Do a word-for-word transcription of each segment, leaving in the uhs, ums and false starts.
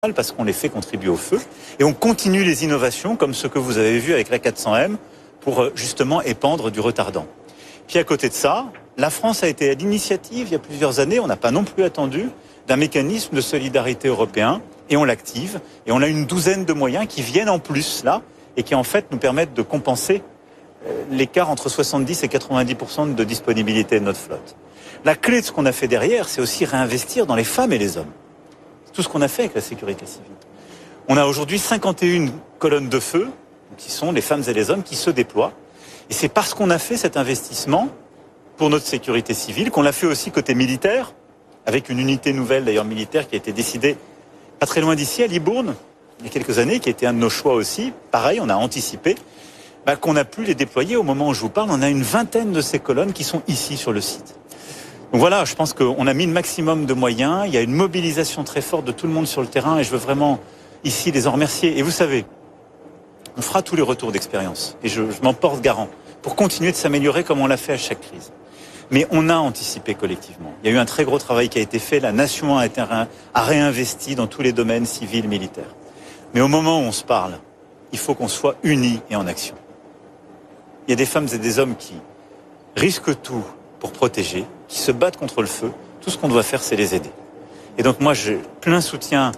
parce qu'on les fait contribuer au feu. Et on continue les innovations, comme ce que vous avez vu avec la quatre cents M, pour justement épandre du retardant. Puis à côté de ça, la France a été à l'initiative, il y a plusieurs années, on n'a pas non plus attendu, d'un mécanisme de solidarité européen, et on l'active. Et on a une douzaine de moyens qui viennent en plus, là, et qui en fait nous permettent de compenser l'écart entre soixante-dix et quatre-vingt-dix pour cent de disponibilité de notre flotte. La clé de ce qu'on a fait derrière, c'est aussi réinvestir dans les femmes et les hommes. Tout ce qu'on a fait avec la sécurité civile. On a aujourd'hui cinquante et une colonnes de feu, qui sont les femmes et les hommes qui se déploient. Et c'est parce qu'on a fait cet investissement pour notre sécurité civile, qu'on l'a fait aussi côté militaire, avec une unité nouvelle d'ailleurs militaire qui a été décidée pas très loin d'ici, à Libourne, il y a quelques années, qui était un de nos choix aussi. Pareil, on a anticipé bah, qu'on a pu les déployer au moment où je vous parle. On a une vingtaine de ces colonnes qui sont ici sur le site. Donc voilà, je pense qu'on a mis le maximum de moyens, il y a une mobilisation très forte de tout le monde sur le terrain et je veux vraiment ici les en remercier. Et vous savez, on fera tous les retours d'expérience et je, je m'en porte garant pour continuer de s'améliorer comme on l'a fait à chaque crise. Mais on a anticipé collectivement. Il y a eu un très gros travail qui a été fait, la nation a, été, a réinvesti dans tous les domaines civils, militaires. Mais au moment où on se parle, il faut qu'on soit unis et en action. Il y a des femmes et des hommes qui risquent tout pour protéger, qui se battent contre le feu. Tout ce qu'on doit faire, c'est les aider. Et donc moi, j'ai plein soutien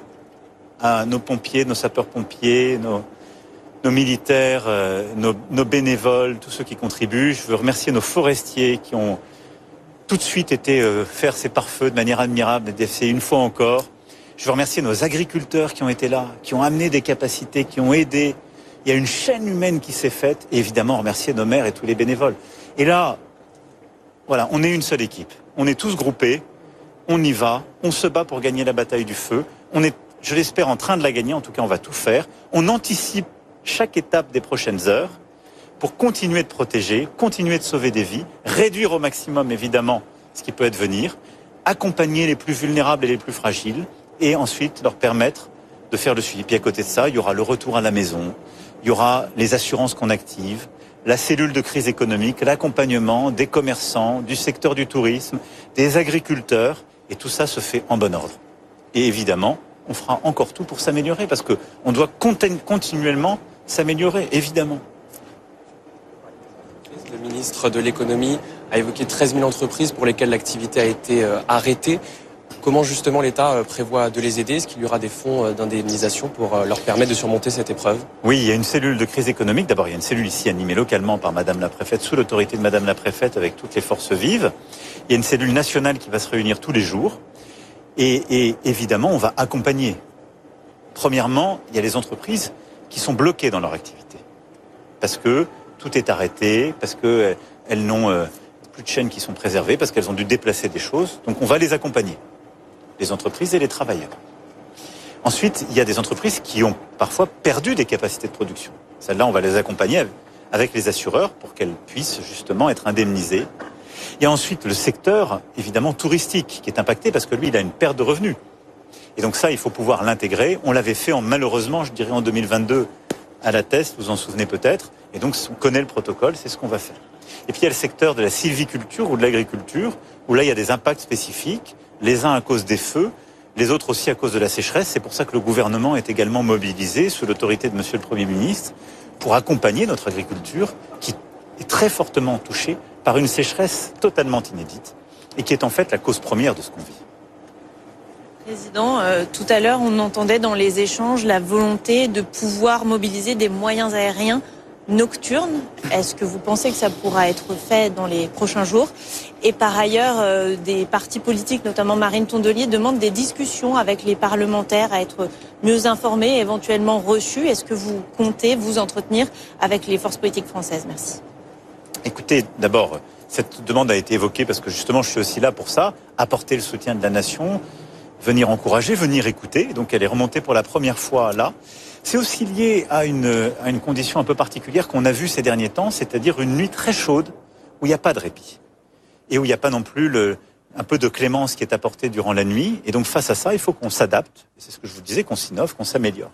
à nos pompiers, nos sapeurs-pompiers, nos, nos militaires, euh, nos, nos bénévoles, tous ceux qui contribuent. Je veux remercier nos forestiers qui ont tout de suite été euh, faire ces pare-feux de manière admirable, et c'est une fois encore. Je veux remercier nos agriculteurs qui ont été là, qui ont amené des capacités, qui ont aidé. Il y a une chaîne humaine qui s'est faite. Et évidemment, remercier nos maires et tous les bénévoles. Et là, voilà, on est une seule équipe. On est tous groupés, on y va, on se bat pour gagner la bataille du feu. On est, je l'espère, en train de la gagner. En tout cas, on va tout faire. On anticipe chaque étape des prochaines heures pour continuer de protéger, continuer de sauver des vies, réduire au maximum, évidemment, ce qui peut advenir, accompagner les plus vulnérables et les plus fragiles et ensuite leur permettre de faire le suivi. Puis à côté de ça, il y aura le retour à la maison, il y aura les assurances qu'on active, la cellule de crise économique, l'accompagnement des commerçants, du secteur du tourisme, des agriculteurs, et tout ça se fait en bon ordre. Et évidemment, on fera encore tout pour s'améliorer, parce qu'on doit continuellement s'améliorer, évidemment. Le ministre de l'économie a évoqué treize mille entreprises pour lesquelles l'activité a été arrêtée. Comment justement l'État prévoit de les aider? Est-ce qu'il y aura des fonds d'indemnisation pour leur permettre de surmonter cette épreuve? Oui, il y a une cellule de crise économique. D'abord, il y a une cellule ici animée localement par Madame la Préfète, sous l'autorité de Madame la Préfète, avec toutes les forces vives. Il y a une cellule nationale qui va se réunir tous les jours. Et, et évidemment, on va accompagner. Premièrement, il y a les entreprises qui sont bloquées dans leur activité. Parce que tout est arrêté, parce qu'elles n'ont euh, plus de chaînes qui sont préservées, parce qu'elles ont dû déplacer des choses. Donc on va les accompagner. Les entreprises et les travailleurs. Ensuite, il y a des entreprises qui ont parfois perdu des capacités de production. Celles-là, on va les accompagner avec les assureurs pour qu'elles puissent justement être indemnisées. Il y a ensuite le secteur, évidemment, touristique qui est impacté parce que lui, il a une perte de revenus. Et donc ça, il faut pouvoir l'intégrer. On l'avait fait, en, malheureusement, je dirais en deux mille vingt-deux, à la Teste, vous vous en souvenez peut-être. Et donc, on connaît le protocole, c'est ce qu'on va faire. Et puis, il y a le secteur de la sylviculture ou de l'agriculture, où là, il y a des impacts spécifiques. Les uns à cause des feux, les autres aussi à cause de la sécheresse. C'est pour ça que le gouvernement est également mobilisé sous l'autorité de Monsieur le Premier ministre pour accompagner notre agriculture qui est très fortement touchée par une sécheresse totalement inédite et qui est en fait la cause première de ce qu'on vit. Président, euh, tout à l'heure, on entendait dans les échanges la volonté de pouvoir mobiliser des moyens aériens nocturnes. Est-ce que vous pensez que ça pourra être fait dans les prochains jours? Et par ailleurs, euh, des partis politiques, notamment Marine Tondelier, demandent des discussions avec les parlementaires à être mieux informés, éventuellement reçus. Est-ce que vous comptez vous entretenir avec les forces politiques françaises? Merci. Écoutez, d'abord, cette demande a été évoquée parce que justement, je suis aussi là pour ça, apporter le soutien de la nation, venir encourager, venir écouter. Donc elle est remontée pour la première fois là. C'est aussi lié à une, à une condition un peu particulière qu'on a vue ces derniers temps, c'est-à-dire une nuit très chaude où il n'y a pas de répit. Et où il n'y a pas non plus le, un peu de clémence qui est apportée durant la nuit. Et donc face à ça, il faut qu'on s'adapte. C'est ce que je vous disais, qu'on s'innove, qu'on s'améliore.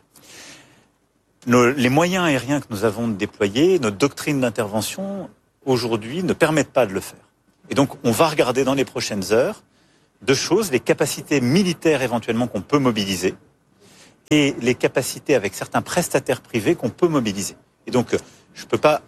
Nos, les moyens aériens que nous avons déployés, notre doctrine d'intervention, aujourd'hui, ne permettent pas de le faire. Et donc on va regarder dans les prochaines heures deux choses, les capacités militaires éventuellement qu'on peut mobiliser, et les capacités avec certains prestataires privés qu'on peut mobiliser. Et donc, je ne peux pas,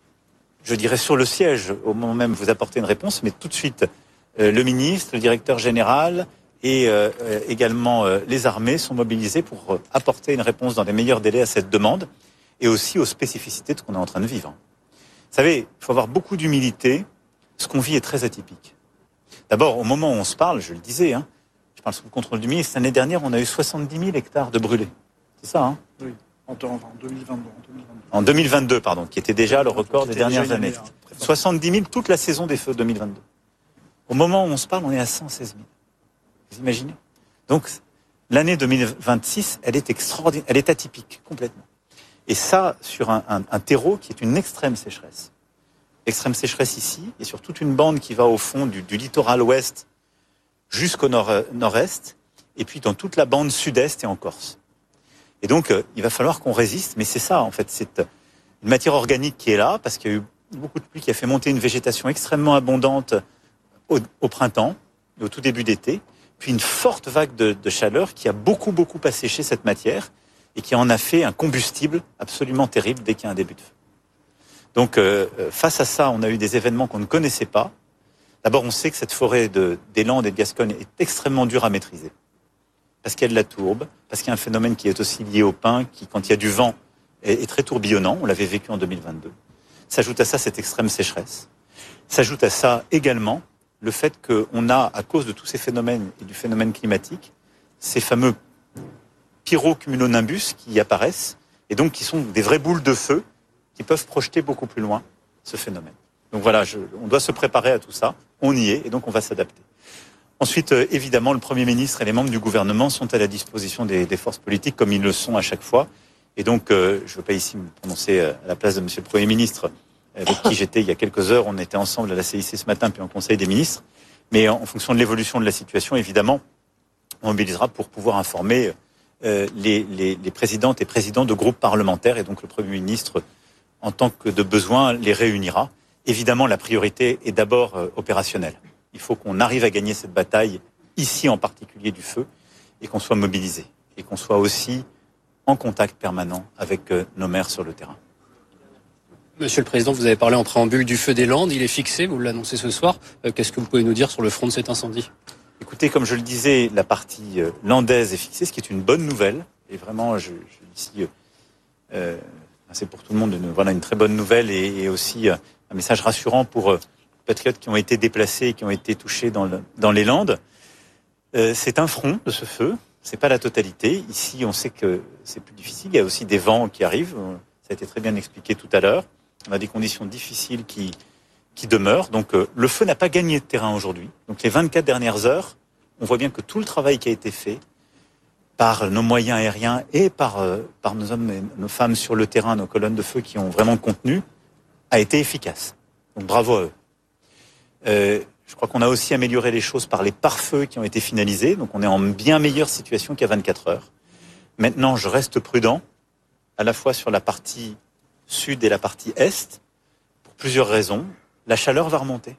je dirais sur le siège, au moment même vous apporter une réponse, mais tout de suite, euh, le ministre, le directeur général et euh, également euh, les armées sont mobilisés pour euh, apporter une réponse dans les meilleurs délais à cette demande et aussi aux spécificités de ce qu'on est en train de vivre. Vous savez, il faut avoir beaucoup d'humilité. Ce qu'on vit est très atypique. D'abord, au moment où on se parle, je le disais, hein, je parle sous le contrôle du ministre, l'année dernière, on a eu soixante-dix mille hectares de brûlés. C'est ça, hein? Oui, en, en deux mille vingt-deux. En deux mille vingt-deux, pardon, qui était déjà le record des dernières années. soixante-dix mille toute la saison des feux deux mille vingt-deux. Au moment où on se parle, on est à cent seize mille. Vous imaginez? Donc, l'année deux mille vingt-six, elle est extraordinaire, elle est atypique, complètement. Et ça, sur un, un, un terreau qui est une extrême sécheresse. Extrême sécheresse ici, et sur toute une bande qui va au fond du, du littoral ouest jusqu'au nord, nord-est, et puis dans toute la bande sud-est et en Corse. Et donc, euh, il va falloir qu'on résiste, mais c'est ça, en fait, c'est une matière organique qui est là, parce qu'il y a eu beaucoup de pluie qui a fait monter une végétation extrêmement abondante au, au printemps, au tout début d'été, puis une forte vague de, de chaleur qui a beaucoup, beaucoup asséché cette matière, et qui en a fait un combustible absolument terrible dès qu'il y a un début de feu. Donc, euh, face à ça, on a eu des événements qu'on ne connaissait pas. D'abord, on sait que cette forêt de, des Landes et de Gascogne est extrêmement dure à maîtriser. Parce qu'il y a de la tourbe, parce qu'il y a un phénomène qui est aussi lié au pin, qui, quand il y a du vent, est, est très tourbillonnant. On l'avait vécu en deux mille vingt-deux. S'ajoute à ça cette extrême sécheresse. S'ajoute à ça également le fait qu'on a, à cause de tous ces phénomènes et du phénomène climatique, ces fameux pyrocumulonimbus qui apparaissent, et donc qui sont des vraies boules de feu qui peuvent projeter beaucoup plus loin ce phénomène. Donc voilà, je, on doit se préparer à tout ça, on y est, et donc on va s'adapter. Ensuite, euh, évidemment, le Premier ministre et les membres du gouvernement sont à la disposition des, des forces politiques, comme ils le sont à chaque fois. Et donc, euh, je ne veux pas ici me prononcer à la place de Monsieur le Premier ministre, avec qui j'étais il y a quelques heures. On était ensemble à la C I C ce matin, puis en Conseil des ministres. Mais en, en fonction de l'évolution de la situation, évidemment, on mobilisera pour pouvoir informer euh, les, les, les présidentes et présidents de groupes parlementaires. Et donc, le Premier ministre, en tant que de besoin, les réunira. Évidemment, la priorité est d'abord euh, opérationnelle. Il faut qu'on arrive à gagner cette bataille, ici en particulier du feu, et qu'on soit mobilisé. Et qu'on soit aussi en contact permanent avec euh, nos maires sur le terrain. Monsieur le Président, vous avez parlé en préambule du feu des Landes. Il est fixé, vous l'annoncez ce soir. Euh, qu'est-ce que vous pouvez nous dire sur le front de cet incendie? Écoutez, comme je le disais, la partie euh, landaise est fixée, ce qui est une bonne nouvelle. Et vraiment, je, je ici, euh, euh, c'est pour tout le monde une, voilà, une très bonne nouvelle et, et aussi euh, un message rassurant pour euh, les patriotes qui ont été déplacés et qui ont été touchés dans, le, dans les Landes. Euh, c'est un front de ce feu, c'est pas la totalité. Ici, on sait que c'est plus difficile. Il y a aussi des vents qui arrivent. Ça a été très bien expliqué tout à l'heure. On a des conditions difficiles qui, qui demeurent. Donc, euh, le feu n'a pas gagné de terrain aujourd'hui. Donc, les vingt-quatre dernières heures, on voit bien que tout le travail qui a été fait par nos moyens aériens et par, euh, par nos hommes et nos femmes sur le terrain, nos colonnes de feu qui ont vraiment contenu, a été efficace. Donc, bravo à eux. Euh, je crois qu'on a aussi amélioré les choses par les pare-feux qui ont été finalisés. Donc, on est en bien meilleure situation qu'il y a vingt-quatre heures. Maintenant, je reste prudent, à la fois sur la partie sud et la partie est, pour plusieurs raisons. La chaleur va remonter.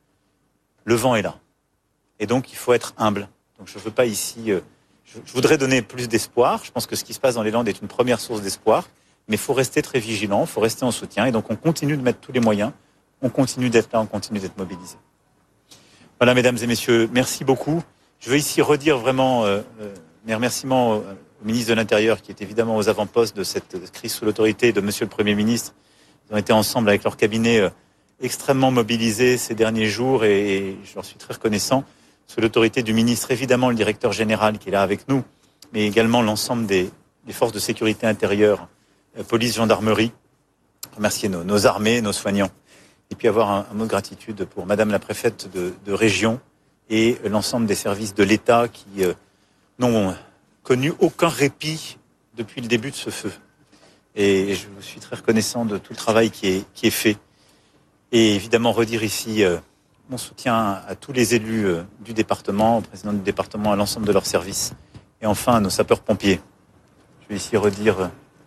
Le vent est là. Et donc, il faut être humble. Donc, je ne veux pas ici... Euh, je, je voudrais donner plus d'espoir. Je pense que ce qui se passe dans les Landes est une première source d'espoir. Mais il faut rester très vigilant, il faut rester en soutien. Et donc, on continue de mettre tous les moyens. On continue d'être là, on continue d'être mobilisé. Voilà, mesdames et messieurs, merci beaucoup. Je veux ici redire vraiment euh, mes remerciements au ministre de l'Intérieur, qui est évidemment aux avant-postes de cette crise sous l'autorité de Monsieur le Premier ministre. Ils ont été ensemble avec leur cabinet euh, extrêmement mobilisés ces derniers jours et, et je leur suis très reconnaissant. Sous l'autorité du ministre, évidemment, le directeur général qui est là avec nous, mais également l'ensemble des, des forces de sécurité intérieure, euh, police, gendarmerie. Remercier nos, nos armées, nos soignants. Et puis avoir un, un mot de gratitude pour Madame la préfète de, de région et l'ensemble des services de l'État qui euh, n'ont connu aucun répit depuis le début de ce feu. Et je vous suis très reconnaissant de tout le travail qui est, qui est fait. Et évidemment redire ici euh, mon soutien à tous les élus euh, du département, au président du département, à l'ensemble de leurs services. Et enfin à nos sapeurs-pompiers. Je vais ici redire euh,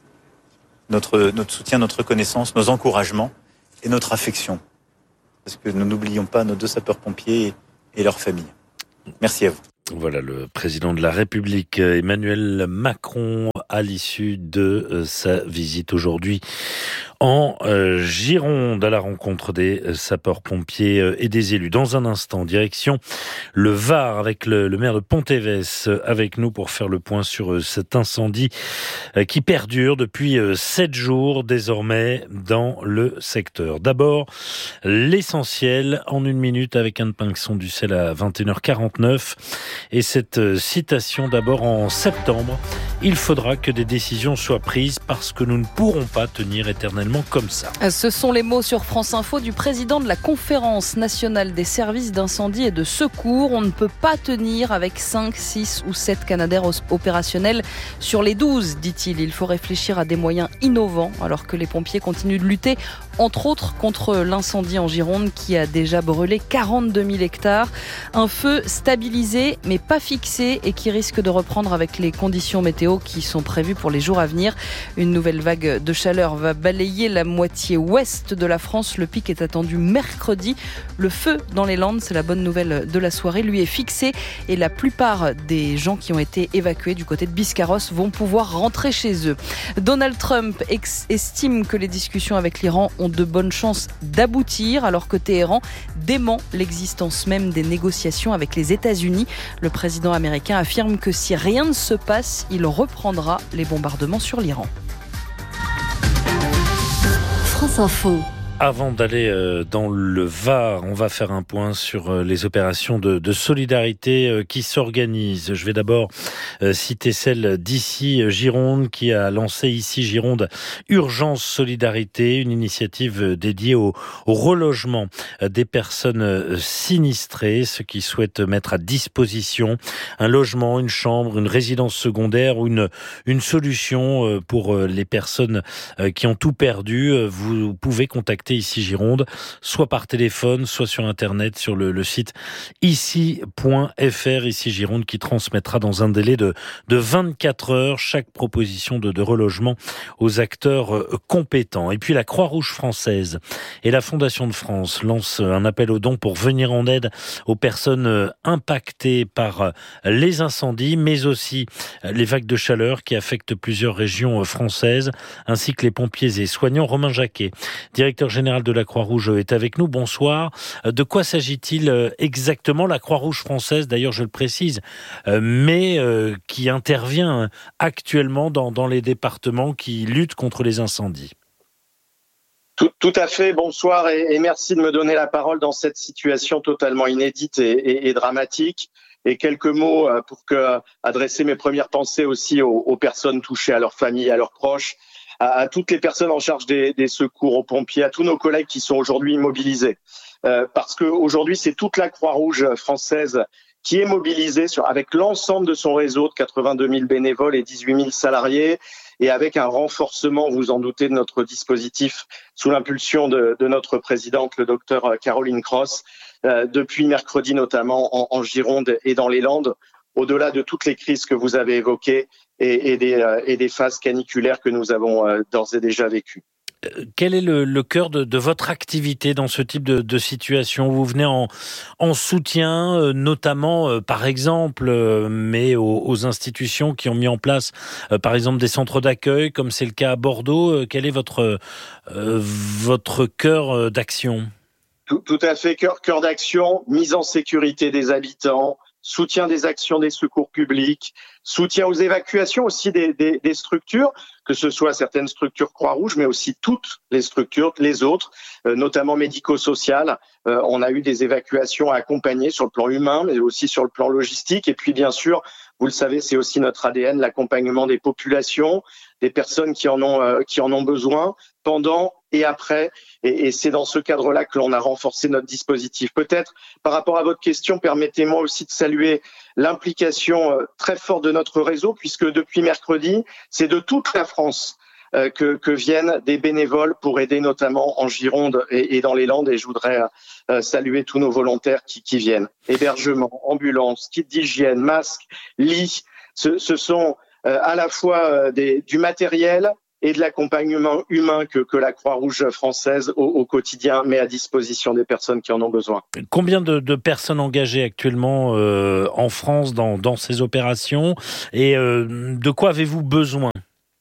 notre, notre soutien, notre reconnaissance, nos encouragements et notre affection. Parce que nous n'oublions pas nos deux sapeurs-pompiers et leurs familles. Merci à vous. Voilà le président de la République, Emmanuel Macron, à l'issue de sa visite aujourd'hui en Gironde, à la rencontre des sapeurs-pompiers et des élus. Dans un instant, direction le Var avec le, le maire de Pontévès avec nous pour faire le point sur cet incendie qui perdure depuis sept jours désormais dans le secteur. D'abord, l'essentiel en une minute avec Anne Pinxon du Sel à vingt et une heures quarante-neuf. Et cette citation d'abord en septembre, il faudra que des décisions soient prises parce que nous ne pourrons pas tenir éternellement comme ça. Ce sont les mots sur France Info du président de la Conférence nationale des services d'incendie et de secours. On ne peut pas tenir avec cinq, six ou sept Canadair opérationnels sur les douze, dit-il. Il faut réfléchir à des moyens innovants alors que les pompiers continuent de lutter, entre autres contre l'incendie en Gironde qui a déjà brûlé quarante-deux mille hectares. Un feu stabilisé mais pas fixé et qui risque de reprendre avec les conditions météo qui sont prévues pour les jours à venir. Une nouvelle vague de chaleur va balayer la moitié ouest de la France. Le pic est attendu mercredi. Le feu dans les Landes, c'est la bonne nouvelle de la soirée, lui est fixé et la plupart des gens qui ont été évacués du côté de Biscarrosse vont pouvoir rentrer chez eux. Donald Trump ex- estime que les discussions avec l'Iran ont de bonnes chances d'aboutir alors que Téhéran dément l'existence même des négociations avec les États-Unis. Le président américain affirme que si rien ne se passe, il reprendra les bombardements sur l'Iran. France Info. Avant d'aller dans le Var, on va faire un point sur les opérations de, de solidarité qui s'organisent. Je vais d'abord citer celle d'ici Gironde qui a lancé ici Gironde Urgence Solidarité, une initiative dédiée au, au relogement des personnes sinistrées, ceux qui souhaitent mettre à disposition un logement, une chambre, une résidence secondaire ou une, une solution pour les personnes qui ont tout perdu. Vous pouvez contacter ici Gironde, soit par téléphone, soit sur internet, sur le, le site ici point f r, ici Gironde, qui transmettra dans un délai de, de vingt-quatre heures chaque proposition de, de relogement aux acteurs compétents. Et puis la Croix-Rouge française et la Fondation de France lancent un appel aux dons pour venir en aide aux personnes impactées par les incendies, mais aussi les vagues de chaleur qui affectent plusieurs régions françaises, ainsi que les pompiers et soignants. Romain Jacquet, directeur général de la Croix-Rouge, est avec nous. Bonsoir. De quoi s'agit-il exactement? La Croix-Rouge française, d'ailleurs je le précise, mais qui intervient actuellement dans, dans les départements qui luttent contre les incendies. Tout, tout à fait, bonsoir et, et merci de me donner la parole dans cette situation totalement inédite et, et, et dramatique. Et quelques mots pour que, adresser mes premières pensées aussi aux, aux personnes touchées, à leurs familles, à leurs proches, à, à toutes les personnes en charge des, des secours, aux pompiers, à tous nos collègues qui sont aujourd'hui mobilisés. Euh, parce qu'aujourd'hui, c'est toute la Croix-Rouge française qui est mobilisée sur, avec l'ensemble de son réseau de quatre-vingt-deux mille bénévoles et dix-huit mille salariés, et avec un renforcement, vous en doutez, de notre dispositif sous l'impulsion de, de notre présidente, le docteur Caroline Cross, euh, depuis mercredi notamment en, en Gironde et dans les Landes, au-delà de toutes les crises que vous avez évoquées et, et, des, euh, et des phases caniculaires que nous avons euh, d'ores et déjà vécues. Quel est le, le cœur de, de votre activité dans ce type de, de situation? Vous venez en, en soutien, euh, notamment, euh, par exemple, euh, mais aux, aux institutions qui ont mis en place, euh, par exemple, des centres d'accueil, comme c'est le cas à Bordeaux. Euh, quel est votre, euh, votre cœur d'action? Tout, tout à fait, cœur, cœur d'action, mise en sécurité des habitants, soutien des actions des secours publics, soutien aux évacuations aussi des, des, des structures, que ce soit certaines structures Croix-Rouge, mais aussi toutes les structures, les autres, euh, notamment médico-sociales. Euh, on a eu des évacuations à accompagner sur le plan humain, mais aussi sur le plan logistique. Et puis, bien sûr, vous le savez, c'est aussi notre A D N, l'accompagnement des populations, des personnes qui en ont, euh, qui en ont besoin pendant et après. Et, et c'est dans ce cadre-là que l'on a renforcé notre dispositif. Peut-être, par rapport à votre question, permettez-moi aussi de saluer l'implication euh, très forte de notre réseau, puisque depuis mercredi, c'est de toute la France euh, que, que viennent des bénévoles pour aider notamment en Gironde et, et dans les Landes. Et je voudrais euh, saluer tous nos volontaires qui, qui viennent. Hébergement, ambulance, kit d'hygiène, masques, lits. Ce, ce sont euh, à la fois euh, des, du matériel, et de l'accompagnement humain que, que la Croix-Rouge française au, au quotidien met à disposition des personnes qui en ont besoin. Combien de, de personnes engagées actuellement euh, en France dans, dans ces opérations et euh, de quoi avez-vous besoin ?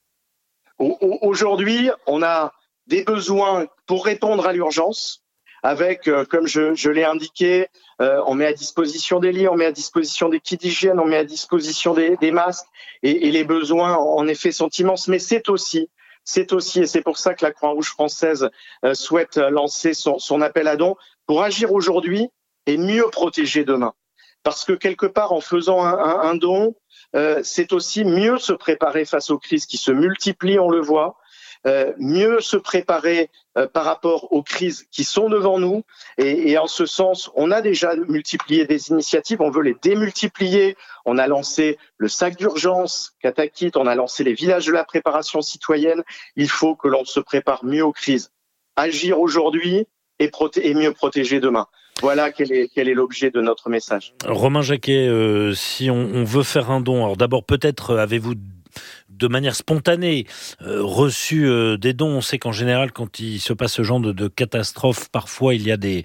Aujourd'hui, on a des besoins pour répondre à l'urgence avec, euh, comme je, je l'ai indiqué, euh, on met à disposition des lits, on met à disposition des kits d'hygiène, on met à disposition des, des masques et, et les besoins en effet sont immenses, mais c'est aussi C'est aussi, et c'est pour ça que la Croix-Rouge française euh, souhaite lancer son, son appel à dons pour agir aujourd'hui et mieux protéger demain. Parce que quelque part, en faisant un, un, un don, euh, c'est aussi mieux se préparer face aux crises qui se multiplient, on le voit, euh, mieux se préparer euh, par rapport aux crises qui sont devant nous. Et, et en ce sens, on a déjà multiplié des initiatives, on veut les démultiplier. On a lancé le sac d'urgence, Katakit, on a lancé les villages de la préparation citoyenne. Il faut que l'on se prépare mieux aux crises. Agir aujourd'hui et, proté- et mieux protéger demain. Voilà quel est, quel est l'objet de notre message. Romain Jacquet, euh, si on, on veut faire un don, alors d'abord peut-être avez-vous de manière spontanée euh, reçu euh, des dons. On sait qu'en général, quand il se passe ce genre de, de catastrophe, parfois il y a des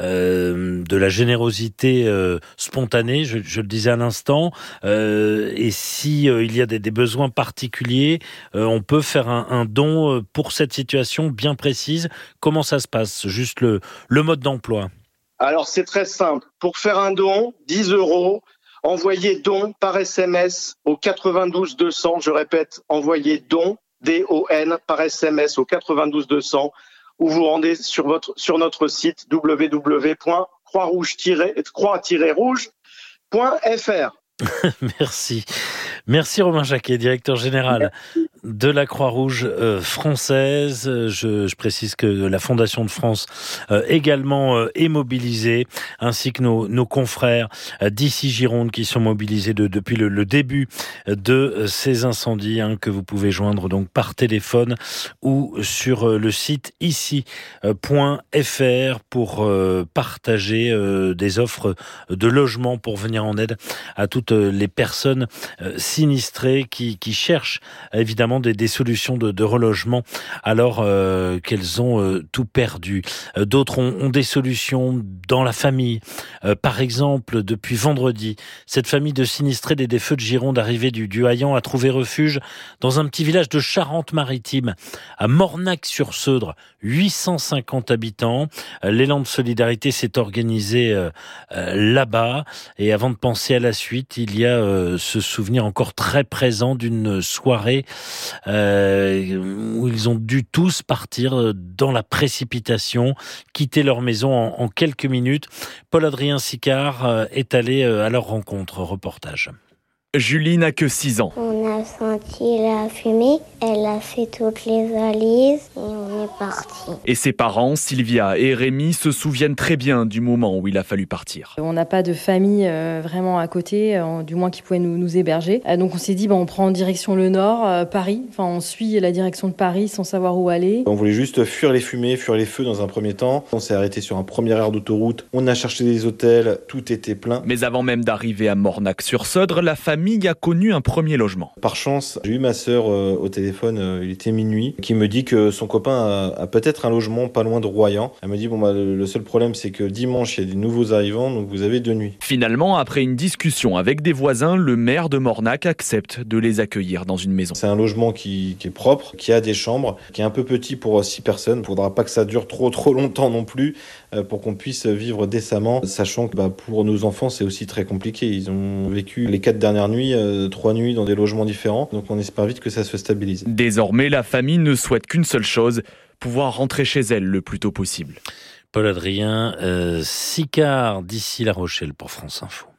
euh, de la générosité euh, spontanée, je, je le disais à l'instant, euh, et si euh, il y a des, des besoins particuliers, euh, on peut faire un, un don pour cette situation bien précise. Comment ça se passe ? Juste le, le mode d'emploi. Alors c'est très simple. Pour faire un don, dix euros, envoyez don par S M S au quatre-vingt-douze deux cents. Je répète, envoyez don, D O N, par S M S au quatre-vingt-douze deux cents, ou vous rendez sur, votre, sur notre site w w w point croix rouge tiret rouge point f r. Merci. Merci Romain Jacquet, directeur général Merci. de la Croix-Rouge euh, française. Je, je précise que la Fondation de France euh, également euh, est mobilisée, ainsi que nos, nos confrères euh, d'ici Gironde qui sont mobilisés de, depuis le, le début de euh, ces incendies, hein, que vous pouvez joindre donc par téléphone ou sur euh, le site ici point f r pour euh, partager euh, des offres de logement pour venir en aide à toutes les personnes euh, sinistrées qui, qui cherchent évidemment des, des solutions de, de relogement alors euh, qu'elles ont euh, tout perdu. Euh, d'autres ont, ont des solutions dans la famille. Euh, par exemple, depuis vendredi, cette famille de sinistrés des, des feux de Gironde arrivée du, du Haillan a trouvé refuge dans un petit village de Charente-Maritime, à Mornac-sur-Seudre, huit cent cinquante habitants. Euh, l'élan de solidarité s'est organisé euh, euh, là-bas. Et avant de penser à la suite, il y a euh, ce souvenir encore très présent d'une soirée euh, où ils ont dû tous partir dans la précipitation, quitter leur maison en, en quelques minutes. Paul-Adrien Sicard euh, est allé euh, à leur rencontre. Reportage. Julie n'a que six ans. On a senti la fumée, elle a fait toutes les valises et on est parti. Et ses parents, Sylvia et Rémi, se souviennent très bien du moment où il a fallu partir. On n'a pas de famille euh, vraiment à côté, euh, du moins qui pouvait nous, nous héberger. Euh, donc on s'est dit, bah, on prend en direction le nord, euh, Paris. Enfin, on suit la direction de Paris sans savoir où aller. On voulait juste fuir les fumées, fuir les feux dans un premier temps. On s'est arrêté sur un premier aire d'autoroute. On a cherché des hôtels, tout était plein. Mais avant même d'arriver à Mornac-sur-Seudre, la famille a connu un premier logement. Par chance, j'ai eu ma sœur euh, au téléphone, euh, il était minuit, qui me dit que son copain a, a peut-être un logement pas loin de Royan. Elle me dit, bon bah le, le seul problème c'est que dimanche il y a des nouveaux arrivants, donc vous avez deux nuits. Finalement, après une discussion avec des voisins, le maire de Mornac accepte de les accueillir dans une maison. C'est un logement qui, qui est propre, qui a des chambres, qui est un peu petit pour six personnes. Il ne faudra pas que ça dure trop trop longtemps non plus euh, pour qu'on puisse vivre décemment, sachant que bah, pour nos enfants c'est aussi très compliqué. Ils ont vécu les quatre dernières nuits, euh, trois nuits dans des logements différents, donc on espère vite que ça se stabilise. Désormais, la famille ne souhaite qu'une seule chose, pouvoir rentrer chez elle le plus tôt possible. Paul-Adrien euh, Sicard d'ici La Rochelle pour France Info.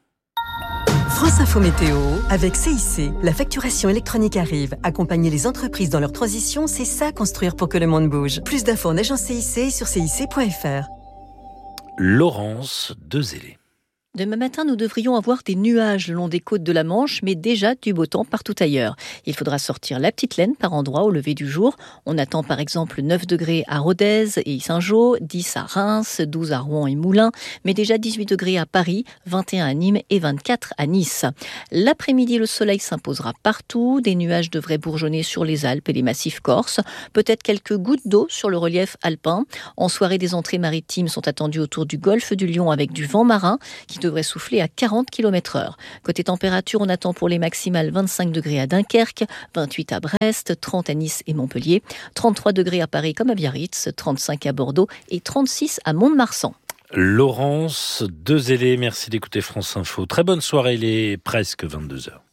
France Info Météo avec C I C. La facturation électronique arrive. Accompagner les entreprises dans leur transition, c'est ça construire pour que le monde bouge. Plus d'infos en agence C I C sur C I C point F R. Laurence Dezélé. Demain matin, nous devrions avoir des nuages le long des côtes de la Manche, mais déjà du beau temps partout ailleurs. Il faudra sortir la petite laine par endroits au lever du jour. On attend par exemple neuf degrés à Rodez et Saint-Jean, dix à Reims, douze à Rouen et Moulins, mais déjà dix-huit degrés à Paris, vingt et un à Nîmes et vingt-quatre à Nice. L'après-midi, le soleil s'imposera partout. Des nuages devraient bourgeonner sur les Alpes et les massifs corses. Peut-être quelques gouttes d'eau sur le relief alpin. En soirée, des entrées maritimes sont attendues autour du golfe du Lion avec du vent marin qui devrait souffler à quarante kilomètres heure. Côté température, on attend pour les maximales vingt-cinq degrés à Dunkerque, vingt-huit à Brest, trente à Nice et Montpellier, trente-trois degrés à Paris comme à Biarritz, trente-cinq à Bordeaux et trente-six à Mont-de-Marsan. Laurence Dezellé, merci d'écouter France Info. Très bonne soirée, il est presque vingt-deux heures.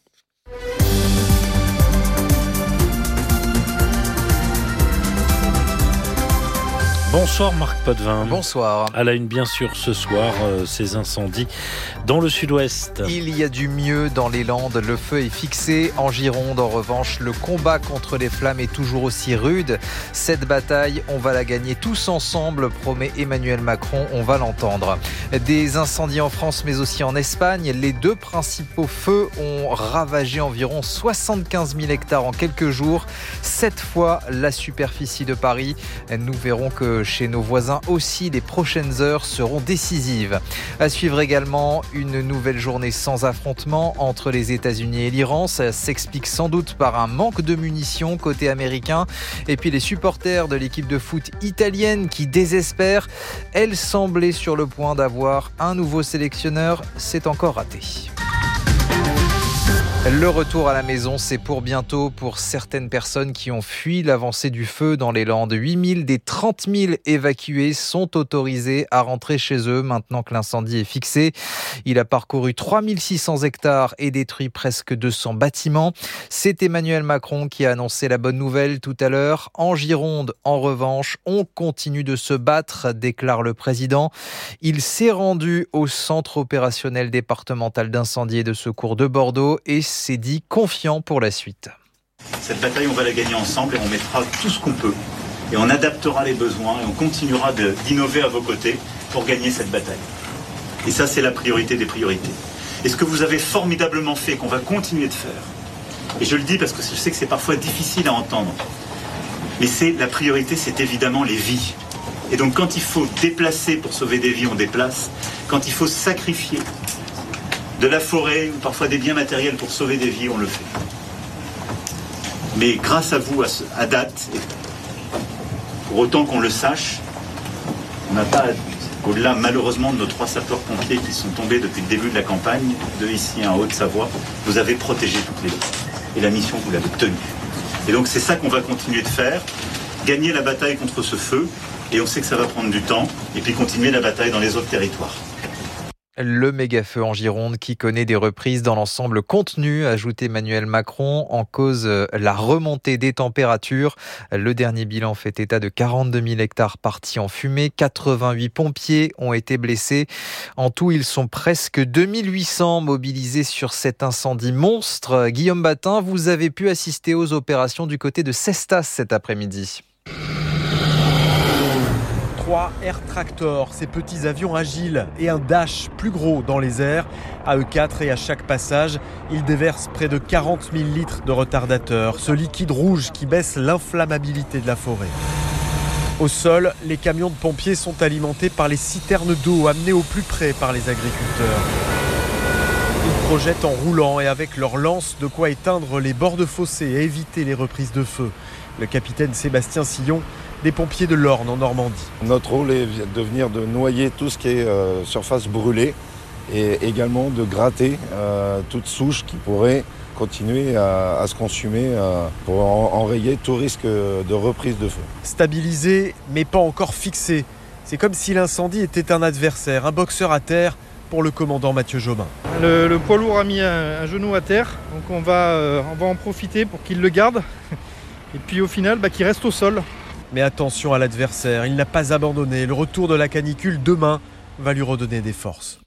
Bonsoir Marc Potvin. Bonsoir. À la une bien sûr ce soir, euh, ces incendies dans le sud-ouest. Il y a du mieux dans les Landes, le feu est fixé. En Gironde, en revanche, le combat contre les flammes est toujours aussi rude. Cette bataille, on va la gagner tous ensemble, promet Emmanuel Macron, on va l'entendre. Des incendies en France mais aussi en Espagne. Les deux principaux feux ont ravagé environ soixante-quinze mille hectares en quelques jours. Sept fois la superficie de Paris. Nous verrons que chez nos voisins aussi, les prochaines heures seront décisives. À suivre également une nouvelle journée sans affrontement entre les États-Unis et l'Iran. Ça s'explique sans doute par un manque de munitions côté américain. Et puis les supporters de l'équipe de foot italienne qui désespèrent. Elle semblait sur le point d'avoir un nouveau sélectionneur. C'est encore raté. Le retour à la maison, c'est pour bientôt pour certaines personnes qui ont fui l'avancée du feu dans les Landes. huit mille des trente mille évacués sont autorisés à rentrer chez eux maintenant que l'incendie est fixé. Il a parcouru trois mille six cents hectares et détruit presque deux cents bâtiments. C'est Emmanuel Macron qui a annoncé la bonne nouvelle tout à l'heure. En Gironde, en revanche, on continue de se battre, déclare le président. Il s'est rendu au centre opérationnel départemental d'incendie et de secours de Bordeaux et s'est dit confiant pour la suite. Cette bataille, on va la gagner ensemble et on mettra tout ce qu'on peut. Et on adaptera les besoins et on continuera de, d'innover à vos côtés pour gagner cette bataille. Et ça, c'est la priorité des priorités. Et ce que vous avez formidablement fait, qu'on va continuer de faire, et je le dis parce que je sais que c'est parfois difficile à entendre, mais c'est la priorité, c'est évidemment les vies. Et donc quand il faut déplacer pour sauver des vies, on déplace. Quand il faut sacrifier de la forêt ou parfois des biens matériels pour sauver des vies, on le fait. Mais grâce à vous, à, ce, à date, et pour autant qu'on le sache, on n'a pas, au-delà malheureusement de nos trois sapeurs-pompiers qui sont tombés depuis le début de la campagne, de ici en Haute-Savoie, vous avez protégé toutes les vies. Et la mission, vous l'avez tenue. Et donc c'est ça qu'on va continuer de faire, gagner la bataille contre ce feu, et on sait que ça va prendre du temps, et puis continuer la bataille dans les autres territoires. Le méga-feu en Gironde qui connaît des reprises dans l'ensemble contenu, ajoute Emmanuel Macron, en cause la remontée des températures. Le dernier bilan fait état de quarante-deux mille hectares partis en fumée, quatre-vingt-huit pompiers ont été blessés. En tout, ils sont presque deux mille huit cents mobilisés sur cet incendie monstre. Guillaume Batin, vous avez pu assister aux opérations du côté de Cestas cet après-midi. Trois Air Tractor, ces petits avions agiles et un Dash plus gros dans les airs. À eux quatre et à chaque passage, ils déversent près de quarante mille litres de retardateur, ce liquide rouge qui baisse l'inflammabilité de la forêt. Au sol, les camions de pompiers sont alimentés par les citernes d'eau amenées au plus près par les agriculteurs. Ils projettent en roulant et avec leurs lances de quoi éteindre les bords de fossés et éviter les reprises de feu. Le capitaine Sébastien Sillon, des pompiers de l'Orne en Normandie. Notre rôle est de venir de noyer tout ce qui est euh, surface brûlée et également de gratter euh, toute souche qui pourrait continuer à, à se consumer euh, pour en, enrayer tout risque de reprise de feu. Stabilisé mais pas encore fixé. C'est comme si l'incendie était un adversaire, un boxeur à terre pour le commandant Mathieu Jobin. Le, le poids lourd a mis un, un genou à terre, donc on va, euh, on va en profiter pour qu'il le garde et puis au final bah, qu'il reste au sol. Mais attention à l'adversaire, il n'a pas abandonné. Le retour de la canicule demain va lui redonner des forces.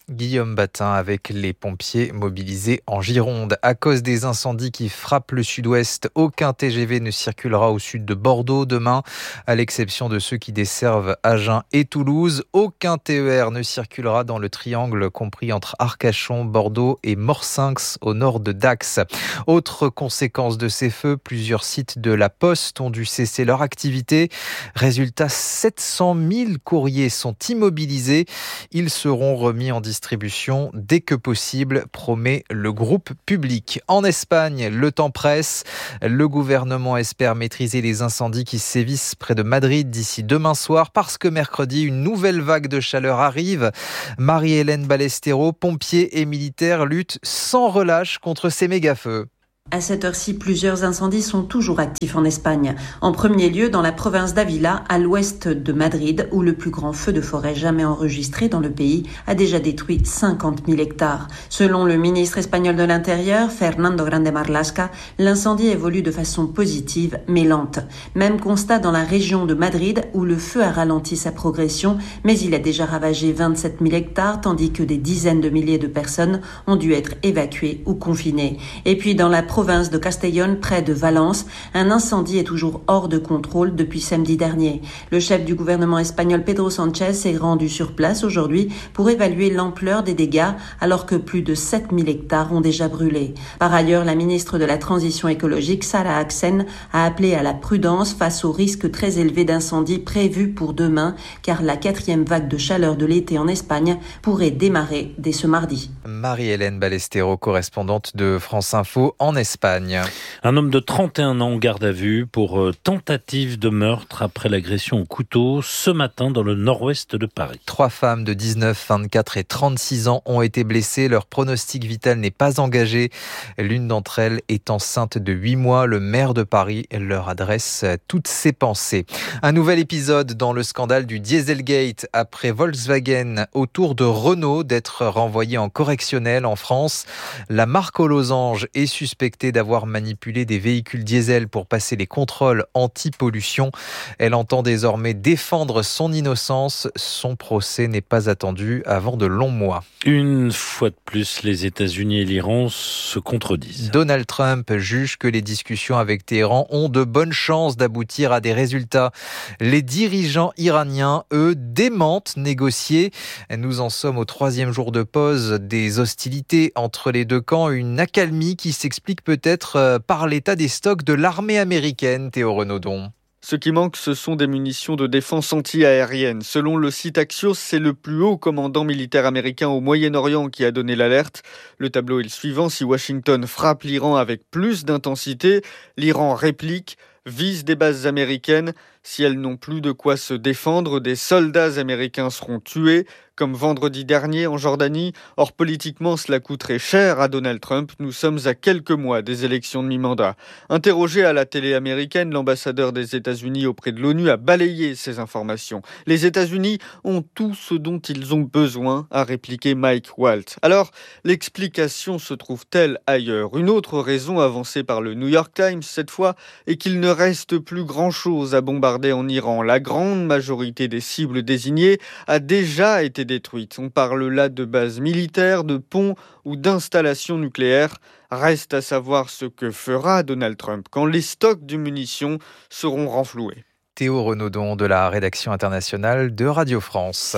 Guillaume Batin avec les pompiers mobilisés en Gironde. À cause des incendies qui frappent le sud-ouest, aucun T G V ne circulera au sud de Bordeaux demain, à l'exception de ceux qui desservent Agen et Toulouse. Aucun T E R ne circulera dans le triangle compris entre Arcachon, Bordeaux et Morsinx au nord de Dax. Autre conséquence de ces feux, plusieurs sites de la Poste ont dû cesser leur activité. Résultat, sept cent mille courriers sont immobilisés. Ils seront remis en distribution dès que possible, promet le groupe public. En Espagne, le temps presse. Le gouvernement espère maîtriser les incendies qui sévissent près de Madrid d'ici demain soir parce que mercredi, une nouvelle vague de chaleur arrive. Marie-Hélène Ballestero, pompiers et militaires luttent sans relâche contre ces méga-feux. À cette heure-ci, plusieurs incendies sont toujours actifs en Espagne. En premier lieu, dans la province d'Ávila, à l'ouest de Madrid, où le plus grand feu de forêt jamais enregistré dans le pays a déjà détruit cinquante mille hectares. Selon le ministre espagnol de l'Intérieur, Fernando Grande Marlaska, l'incendie évolue de façon positive mais lente. Même constat dans la région de Madrid, où le feu a ralenti sa progression, mais il a déjà ravagé vingt-sept mille hectares, tandis que des dizaines de milliers de personnes ont dû être évacuées ou confinées. Et puis dans la province de Castellón, près de Valence, un incendie est toujours hors de contrôle depuis samedi dernier. Le chef du gouvernement espagnol Pedro Sánchez s'est rendu sur place aujourd'hui pour évaluer l'ampleur des dégâts alors que plus de sept mille hectares ont déjà brûlé. Par ailleurs, la ministre de la Transition écologique, Sara Axen, a appelé à la prudence face au risque très élevé d'incendie prévu pour demain car la quatrième vague de chaleur de l'été en Espagne pourrait démarrer dès ce mardi. Marie-Hélène Ballestero, correspondante de France Info en Espagne. Espagne. Un homme de trente et un ans en garde à vue pour tentative de meurtre après l'agression au couteau ce matin dans le nord-ouest de Paris. Trois femmes de dix-neuf, vingt-quatre et trente-six ans ont été blessées. Leur pronostic vital n'est pas engagé. L'une d'entre elles est enceinte de huit mois. Le maire de Paris leur adresse toutes ses pensées. Un nouvel épisode dans le scandale du Dieselgate après Volkswagen au tour de Renault d'être renvoyé en correctionnel en France. La marque aux losanges est suspectée d'avoir manipulé des véhicules diesel pour passer les contrôles anti-pollution. Elle entend désormais défendre son innocence. Son procès n'est pas attendu avant de longs mois. Une fois de plus, les États-Unis et l'Iran se contredisent. Donald Trump juge que les discussions avec Téhéran ont de bonnes chances d'aboutir à des résultats. Les dirigeants iraniens, eux, démentent négocier. Nous en sommes au troisième jour de pause des hostilités entre les deux camps. Une accalmie qui s'explique peut-être par l'état des stocks de l'armée américaine, Théo Renaudon. Ce qui manque, ce sont des munitions de défense anti-aérienne. Selon le site Axios, c'est le plus haut commandant militaire américain au Moyen-Orient qui a donné l'alerte. Le tableau est le suivant. Si Washington frappe l'Iran avec plus d'intensité, l'Iran réplique, vise des bases américaines. Si elles n'ont plus de quoi se défendre, des soldats américains seront tués, comme vendredi dernier en Jordanie. Or, politiquement, cela coûterait cher à Donald Trump. Nous sommes à quelques mois des élections de mi-mandat. Interrogé à la télé américaine, l'ambassadeur des États-Unis auprès de l'ONU a balayé ces informations. Les États-Unis ont tout ce dont ils ont besoin, a répliqué Mike Waltz. Alors, l'explication se trouve-t-elle ailleurs ? Une autre raison avancée par le New York Times, cette fois, est qu'il ne reste plus grand-chose à bombarder en Iran. La grande majorité des cibles désignées a déjà été détruite. On parle là de bases militaires, de ponts ou d'installations nucléaires. Reste à savoir ce que fera Donald Trump quand les stocks de munitions seront renfloués. Théo Renaudon de la rédaction internationale de Radio France.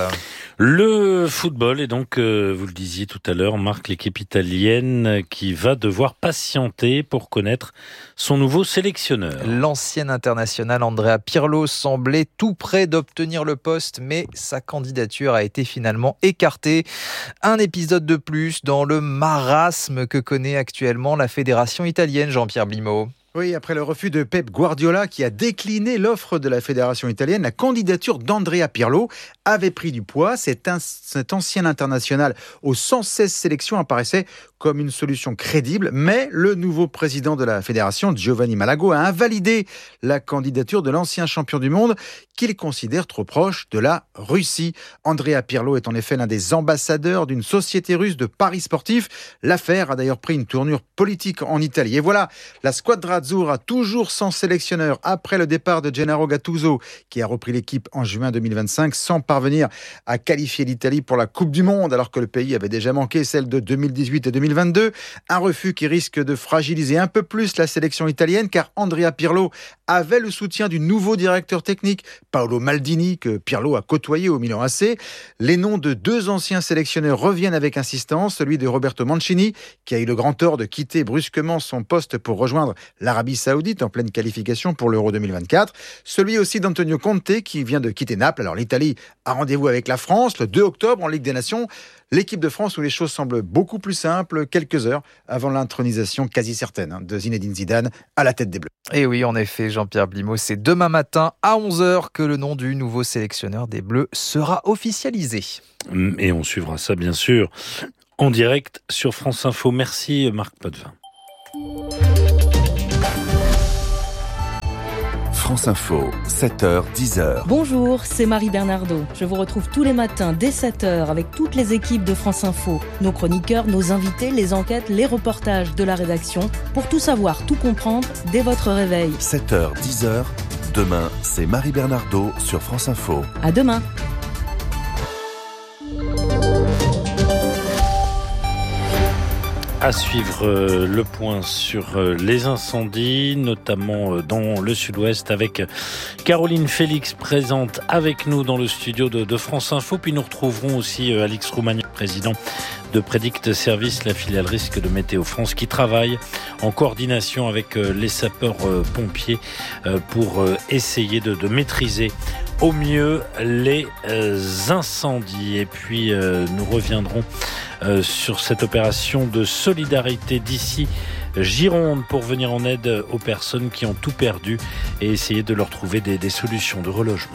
Le football, et donc, euh, vous le disiez tout à l'heure, marque l'équipe italienne qui va devoir patienter pour connaître son nouveau sélectionneur. L'ancien international Andrea Pirlo semblait tout près d'obtenir le poste, mais sa candidature a été finalement écartée. Un épisode de plus dans le marasme que connaît actuellement la fédération italienne, Jean-Pierre Blimaud. Oui, après le refus de Pep Guardiola qui a décliné l'offre de la fédération italienne, la candidature d'Andrea Pirlo avait pris du poids. Cet, in- cet ancien international aux cent seize sélections apparaissait comme une solution crédible, mais le nouveau président de la fédération, Giovanni Malago, a invalidé la candidature de l'ancien champion du monde qu'il considère trop proche de la Russie. Andrea Pirlo est en effet l'un des ambassadeurs d'une société russe de paris sportifs. L'affaire a d'ailleurs pris une tournure politique en Italie. Et voilà, la squadra Nerazzurra, toujours sans sélectionneur après le départ de Gennaro Gattuso, qui a repris l'équipe en juin deux mille vingt-cinq sans parvenir à qualifier l'Italie pour la Coupe du Monde, alors que le pays avait déjà manqué celle de deux mille dix-huit et deux mille vingt-deux. Un refus qui risque de fragiliser un peu plus la sélection italienne, car Andrea Pirlo avait le soutien du nouveau directeur technique, Paolo Maldini, que Pirlo a côtoyé au Milan A C. Les noms de deux anciens sélectionneurs reviennent avec insistance, celui de Roberto Mancini, qui a eu le grand tort de quitter brusquement son poste pour rejoindre l'Arabie Saoudite en pleine qualification pour l'Euro deux mille vingt-quatre. Celui aussi d'Antonio Conte, qui vient de quitter Naples. Alors l'Italie a rendez-vous avec la France le deux octobre en Ligue des Nations. L'équipe de France où les choses semblent beaucoup plus simples, quelques heures avant l'intronisation quasi certaine de Zinedine Zidane à la tête des Bleus. Et oui, en effet, Jean-Pierre Blimaud, c'est demain matin à onze heures que le nom du nouveau sélectionneur des Bleus sera officialisé. Et on suivra ça, bien sûr, en direct sur France Info. Merci, Marc Potvin. France Info, sept heures, dix heures. Bonjour, c'est Marie Bernardo. Je vous retrouve tous les matins dès sept heures avec toutes les équipes de France Info. Nos chroniqueurs, nos invités, les enquêtes, les reportages de la rédaction. Pour tout savoir, tout comprendre dès votre réveil. sept heures, dix heures. Demain, c'est Marie Bernardo sur France Info. À demain. À suivre euh, le point sur euh, les incendies, notamment euh, dans le sud-ouest, avec Caroline Félix présente avec nous dans le studio de, de France Info. Puis nous retrouverons aussi euh, Alix Roumaniac, président de Predict Service, la filiale risque de Météo France, qui travaille en coordination avec euh, les sapeurs-pompiers euh, pour euh, essayer de, de maîtriser au mieux les euh, incendies. Et puis euh, nous reviendrons euh, sur cette opération de solidarité d'ici Gironde pour venir en aide aux personnes qui ont tout perdu et essayer de leur trouver des, des solutions de relogement.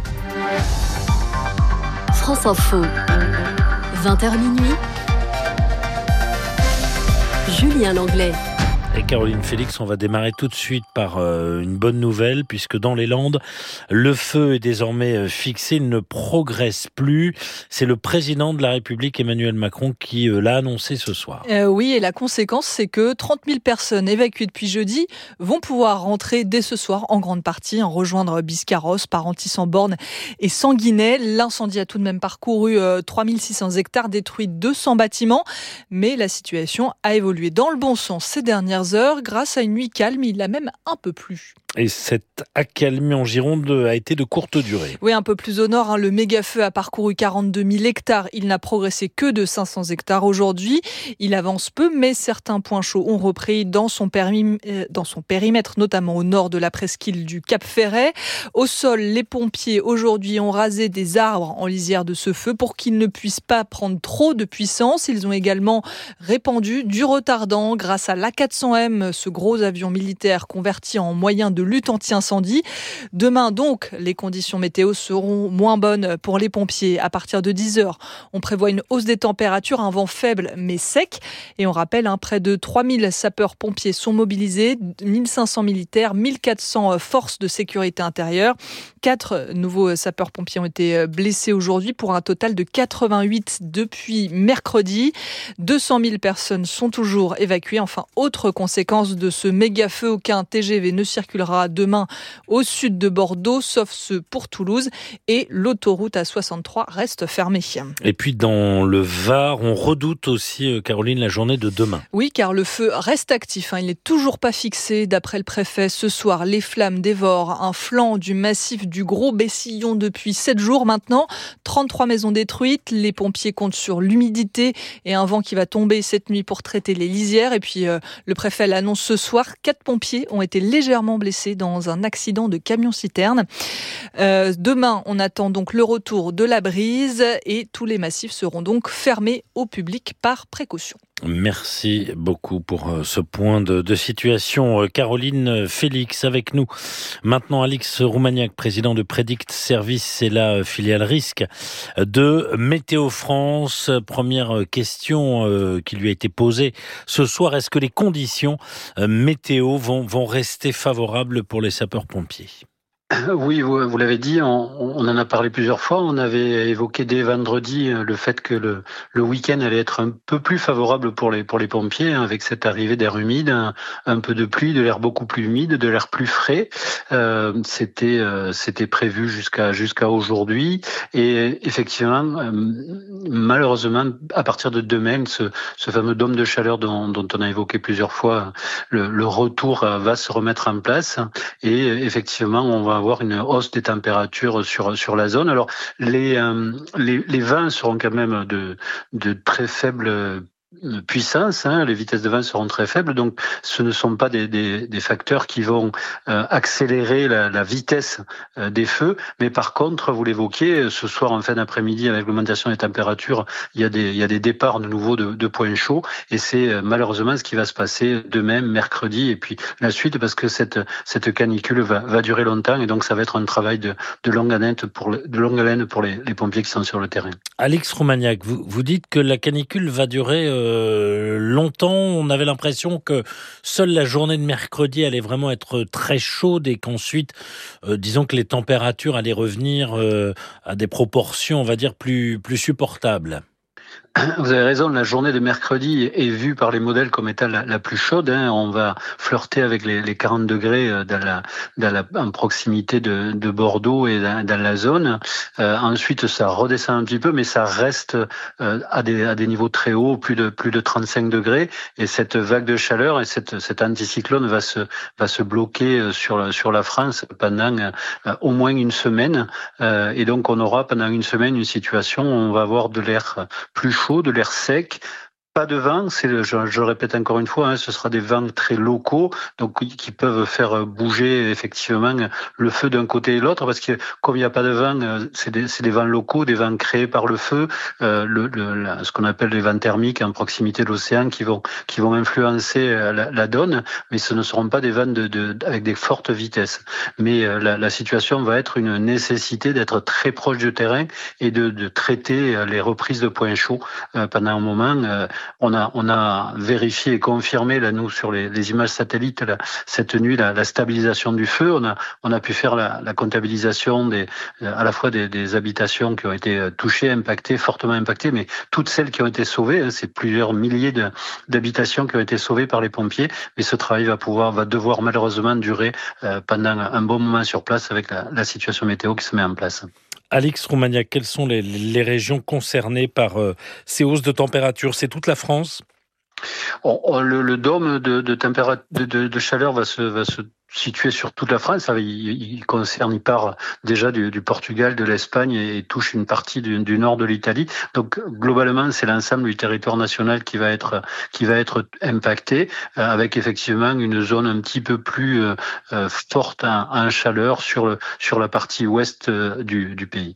France Info, vingt heures minuit. Julien Langlais. Et Caroline Félix, on va démarrer tout de suite par euh, une bonne nouvelle, puisque dans les Landes, le feu est désormais euh, fixé, il ne progresse plus. C'est le président de la République, Emmanuel Macron, qui euh, l'a annoncé ce soir. Euh, oui, et la conséquence, c'est que trente mille personnes évacuées depuis jeudi vont pouvoir rentrer dès ce soir, en grande partie, en rejoindre Biscarrosse, Parentis-en-Born et Sanguinet. L'incendie a tout de même parcouru euh, trois mille six cents hectares, détruit deux cents bâtiments, mais la situation a évolué dans le bon sens ces dernières heures grâce à une nuit calme. Il a même un peu plu. Et cette accalmie en Gironde a été de courte durée. Oui, un peu plus au nord, hein, le méga-feu a parcouru quarante-deux mille hectares. Il n'a progressé que de cinq cents hectares aujourd'hui. Il avance peu, mais certains points chauds ont repris dans son, périm... dans son périmètre, notamment au nord de la presqu'île du Cap Ferret. Au sol, les pompiers aujourd'hui ont rasé des arbres en lisière de ce feu pour qu'ils ne puissent pas prendre trop de puissance. Ils ont également répandu du retardant grâce à l'A quatre cents M, ce gros avion militaire converti en moyen de lutte anti-incendie. Demain donc, les conditions météo seront moins bonnes pour les pompiers. À partir de dix heures, on prévoit une hausse des températures, un vent faible mais sec. Et on rappelle, hein, près de trois mille sapeurs-pompiers sont mobilisés, mille cinq cents militaires, mille quatre cents forces de sécurité intérieure. Quatre nouveaux sapeurs-pompiers ont été blessés aujourd'hui pour un total de quatre-vingt-huit depuis mercredi. deux cent mille personnes sont toujours évacuées. Enfin, autre conséquence de ce méga-feu, aucun T G V ne circulera demain au sud de Bordeaux, sauf ceux pour Toulouse, et l'autoroute A soixante-trois reste fermée. Et puis dans le Var, on redoute aussi, Caroline, la journée de demain. Oui, car le feu reste actif, hein. Il n'est toujours pas fixé. D'après le préfet, ce soir, les flammes dévorent un flanc du massif du Gros Bessillon depuis sept jours maintenant. trente-trois maisons détruites. Les pompiers comptent sur l'humidité et un vent qui va tomber cette nuit pour traiter les lisières. Et puis, euh, le préfet l'annonce ce soir, quatre pompiers ont été légèrement blessés dans un accident de camion-citerne. Euh, demain, on attend donc le retour de la brise et tous les massifs seront donc fermés au public par précaution. Merci beaucoup pour ce point de, de situation. Caroline Félix avec nous. Maintenant, Alix Roumaniac, président de Predict Service, c'est la filiale risque de Météo France. Première question euh, qui lui a été posée ce soir. Est-ce que les conditions euh, météo vont, vont rester favorables pour les sapeurs-pompiers ? Oui, vous, vous l'avez dit, on, on en a parlé plusieurs fois. On avait évoqué dès vendredi le fait que le, le week-end allait être un peu plus favorable pour les, pour les pompiers, hein, avec cette arrivée d'air humide, un, un peu de pluie, de l'air beaucoup plus humide, de l'air plus frais. Euh, c'était, euh, c'était prévu jusqu'à, jusqu'à aujourd'hui. Et effectivement, euh, malheureusement, à partir de demain, ce, ce fameux dôme de chaleur dont, dont on a évoqué plusieurs fois, le, le retour va se remettre en place. Et effectivement, on va avoir une hausse des températures sur sur la zone. Alors les euh, les, les vents seront quand même de de très faibles puissance, hein, les vitesses de vent seront très faibles, donc ce ne sont pas des, des, des facteurs qui vont euh, accélérer la, la vitesse euh, des feux, mais par contre, vous l'évoquiez, ce soir en fin d'après-midi, avec l'augmentation des températures, il y a des, il y a des départs de nouveau de, de points chauds, et c'est euh, malheureusement ce qui va se passer demain, mercredi, et puis la suite, parce que cette, cette canicule va, va durer longtemps, et donc ça va être un travail de, de longue haleine pour, le, de longue haleine pour les, les pompiers qui sont sur le terrain. Alix Roumaniac, vous, vous dites que la canicule va durer euh, Euh, longtemps. On avait l'impression que seule la journée de mercredi allait vraiment être très chaude et qu'ensuite, euh, disons que les températures allaient revenir euh, à des proportions, on va dire, plus, plus supportables. Vous avez raison, la journée de mercredi est vue par les modèles comme étant la, la plus chaude. Hein. On va flirter avec les, les quarante degrés dans la, dans la, en proximité de, de Bordeaux et dans, dans la zone. Euh, ensuite, ça redescend un petit peu, mais ça reste euh, à, des, à des niveaux très hauts, plus de, plus de trente-cinq degrés. Et cette vague de chaleur et cette, cet anticyclone va se, va se bloquer sur la, sur la France pendant euh, au moins une semaine. Euh, et donc, on aura pendant une semaine une situation où on va avoir de l'air plus chaud, de l'air sec, pas de vent, c'est le, je, je le répète encore une fois, hein, ce sera des vents très locaux, donc qui peuvent faire bouger effectivement le feu d'un côté et de l'autre, parce que comme il n'y a pas de vent, c'est des, c'est des vents locaux, des vents créés par le feu, euh, le, le, la, ce qu'on appelle les vents thermiques en proximité de l'océan qui vont qui vont influencer la, la donne, mais ce ne seront pas des vents de, de, avec des fortes vitesses. Mais euh, la, la situation va être une nécessité d'être très proche du terrain et de, de traiter les reprises de points chauds euh, pendant un moment. Euh, On a, on a vérifié et confirmé, là, nous, sur les, les images satellites, là, cette nuit, la, la stabilisation du feu. On a, on a pu faire la, la comptabilisation des, à la fois des, des habitations qui ont été touchées, impactées, fortement impactées, mais toutes celles qui ont été sauvées, hein, c'est plusieurs milliers de, d'habitations qui ont été sauvées par les pompiers. Mais ce travail va pouvoir, va devoir malheureusement durer euh, pendant un bon moment sur place avec la, la situation météo qui se met en place. Alix Roumaniac, quelles sont les, les régions concernées par euh, ces hausses de température ? C'est toute la France ? on, on, le, le dôme de, de, température, de, de, de chaleur va se, va se situé sur toute la France. Il, il concerne, il part déjà du, du Portugal, de l'Espagne et touche une partie du, du nord de l'Italie. Donc globalement, c'est l'ensemble du territoire national qui va être qui va être impacté, euh, avec effectivement une zone un petit peu plus euh, forte en, en chaleur sur le sur la partie ouest euh, du, du pays.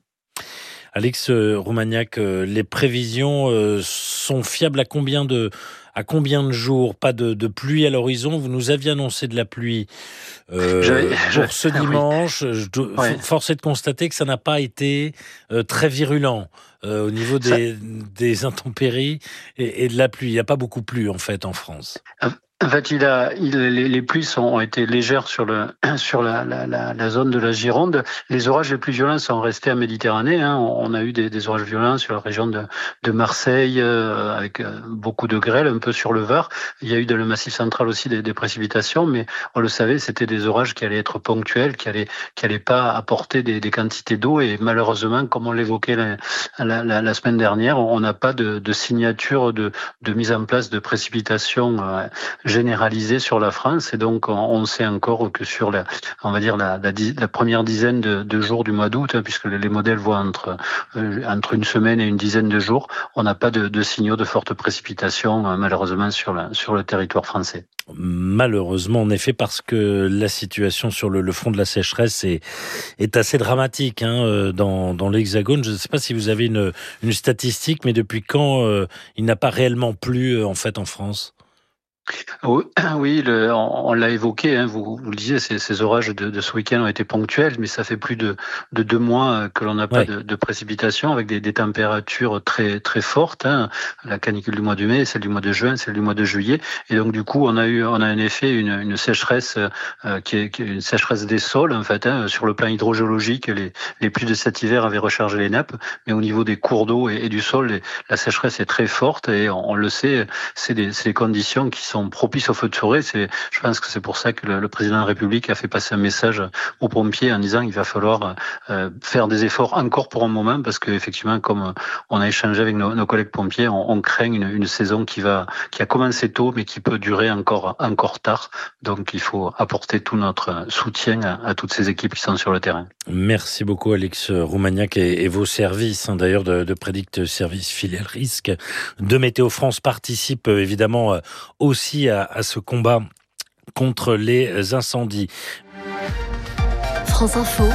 Alix Roumaniac, les prévisions sont fiables à combien de à combien de jours ? Pas de, de pluie à l'horizon. Vous nous aviez annoncé de la pluie euh, j'avais, pour j'avais, ce dimanche. Oui. Je dois, ouais. Force est de constater que ça n'a pas été euh, très virulent euh, au niveau des, ça... des intempéries et, et de la pluie. Il n'y a pas beaucoup plu en fait en France. Ah. En fait, il a, il, les, les pluies sont, ont été légères sur le, sur la, la, la, la zone de la Gironde. Les orages les plus violents sont restés en Méditerranée. Hein. On a eu des, des orages violents sur la région de, de Marseille, euh, avec euh, beaucoup de grêle, un peu sur le Var. Il y a eu dans le Massif central aussi des, des précipitations, mais on le savait, c'était des orages qui allaient être ponctuels, qui allaient, qui allaient pas apporter des, des quantités d'eau. Et malheureusement, comme on l'évoquait la, la, la, la semaine dernière, on n'a pas de, de signature de, de mise en place de précipitations euh, généralisée sur la France, et donc on sait encore que sur la, on va dire la, la, la première dizaine de, de jours du mois d'août, hein, puisque les modèles voient entre euh, entre une semaine et une dizaine de jours, on n'a pas de, de signaux de fortes précipitations euh, malheureusement sur la, sur le territoire français. Malheureusement, en effet, parce que la situation sur le, le front de la sécheresse est, est assez dramatique hein, dans, dans l'Hexagone. Je ne sais pas si vous avez une, une statistique, mais depuis quand euh, il n'a pas réellement plu en fait en France ? Oui, oui le, on, on l'a évoqué, hein, vous, vous le disiez, ces, ces orages de, de ce week-end ont été ponctuels, mais ça fait plus de, de deux mois que l'on n'a pas ouais. de, de précipitations avec des, des températures très très fortes. Hein. La canicule du mois de mai, celle du mois de juin, celle du mois de juillet, et donc du coup on a eu, on a en effet une, une sécheresse euh, qui, est, qui est une sécheresse des sols en fait. Hein. Sur le plan hydrogéologique, les, les pluies de cet hiver avaient rechargé les nappes, mais au niveau des cours d'eau et, et du sol, les, la sécheresse est très forte et on, on le sait, c'est des, c'est des conditions qui sont propices au feu de forêt. C'est, je pense que c'est pour ça que le, le président de la République a fait passer un message aux pompiers en disant qu'il va falloir euh, faire des efforts encore pour un moment parce que effectivement, comme on a échangé avec nos, nos collègues pompiers, on, on craint une, une saison qui va, qui a commencé tôt mais qui peut durer encore, encore tard. Donc il faut apporter tout notre soutien à, à toutes ces équipes qui sont sur le terrain. Merci beaucoup Alex Roumaniac et, et vos services, hein, d'ailleurs de, de Prédict Service Filiale Risque de Météo France participent évidemment aussi à, à ce combat contre les incendies. France Info,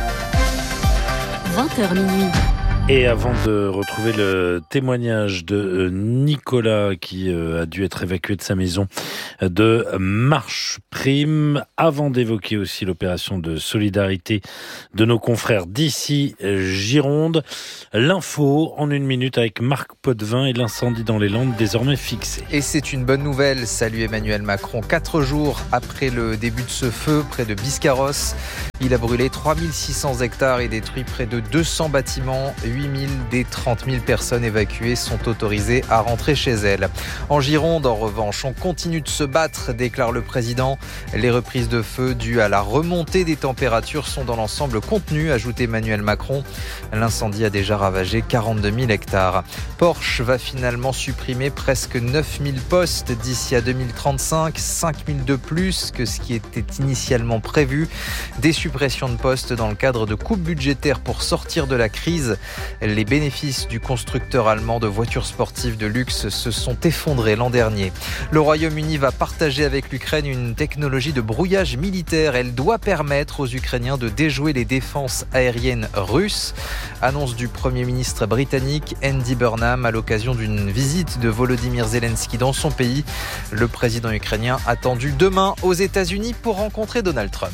vingt heures minuit. Et avant de retrouver le témoignage de Nicolas qui a dû être évacué de sa maison de Marcheprime, avant d'évoquer aussi l'opération de solidarité de nos confrères d'ici Gironde, l'info en une minute avec Marc Potvin et l'incendie dans les Landes désormais fixé. Et c'est une bonne nouvelle, salut Emmanuel Macron. Quatre jours après le début de ce feu près de Biscarrosse, il a brûlé trois mille six cents hectares et détruit près de deux cents bâtiments. huit mille des trente mille personnes évacuées sont autorisées à rentrer chez elles. En Gironde, en revanche, on continue de se battre, déclare le président. Les reprises de feu dues à la remontée des températures sont dans l'ensemble contenues, ajoute Emmanuel Macron. L'incendie a déjà ravagé quarante-deux mille hectares. Porsche va finalement supprimer presque neuf mille postes d'ici à deux mille trente-cinq, cinq mille de plus que ce qui était initialement prévu. Des suppressions de postes dans le cadre de coupes budgétaires pour sortir de la crise. Les bénéfices du constructeur allemand de voitures sportives de luxe se sont effondrés l'an dernier. Le Royaume-Uni va partager avec l'Ukraine une technologie de brouillage militaire. Elle doit permettre aux Ukrainiens de déjouer les défenses aériennes russes. Annonce du Premier ministre britannique Andy Burnham à l'occasion d'une visite de Volodymyr Zelensky dans son pays. Le président ukrainien attendu demain aux États-Unis pour rencontrer Donald Trump.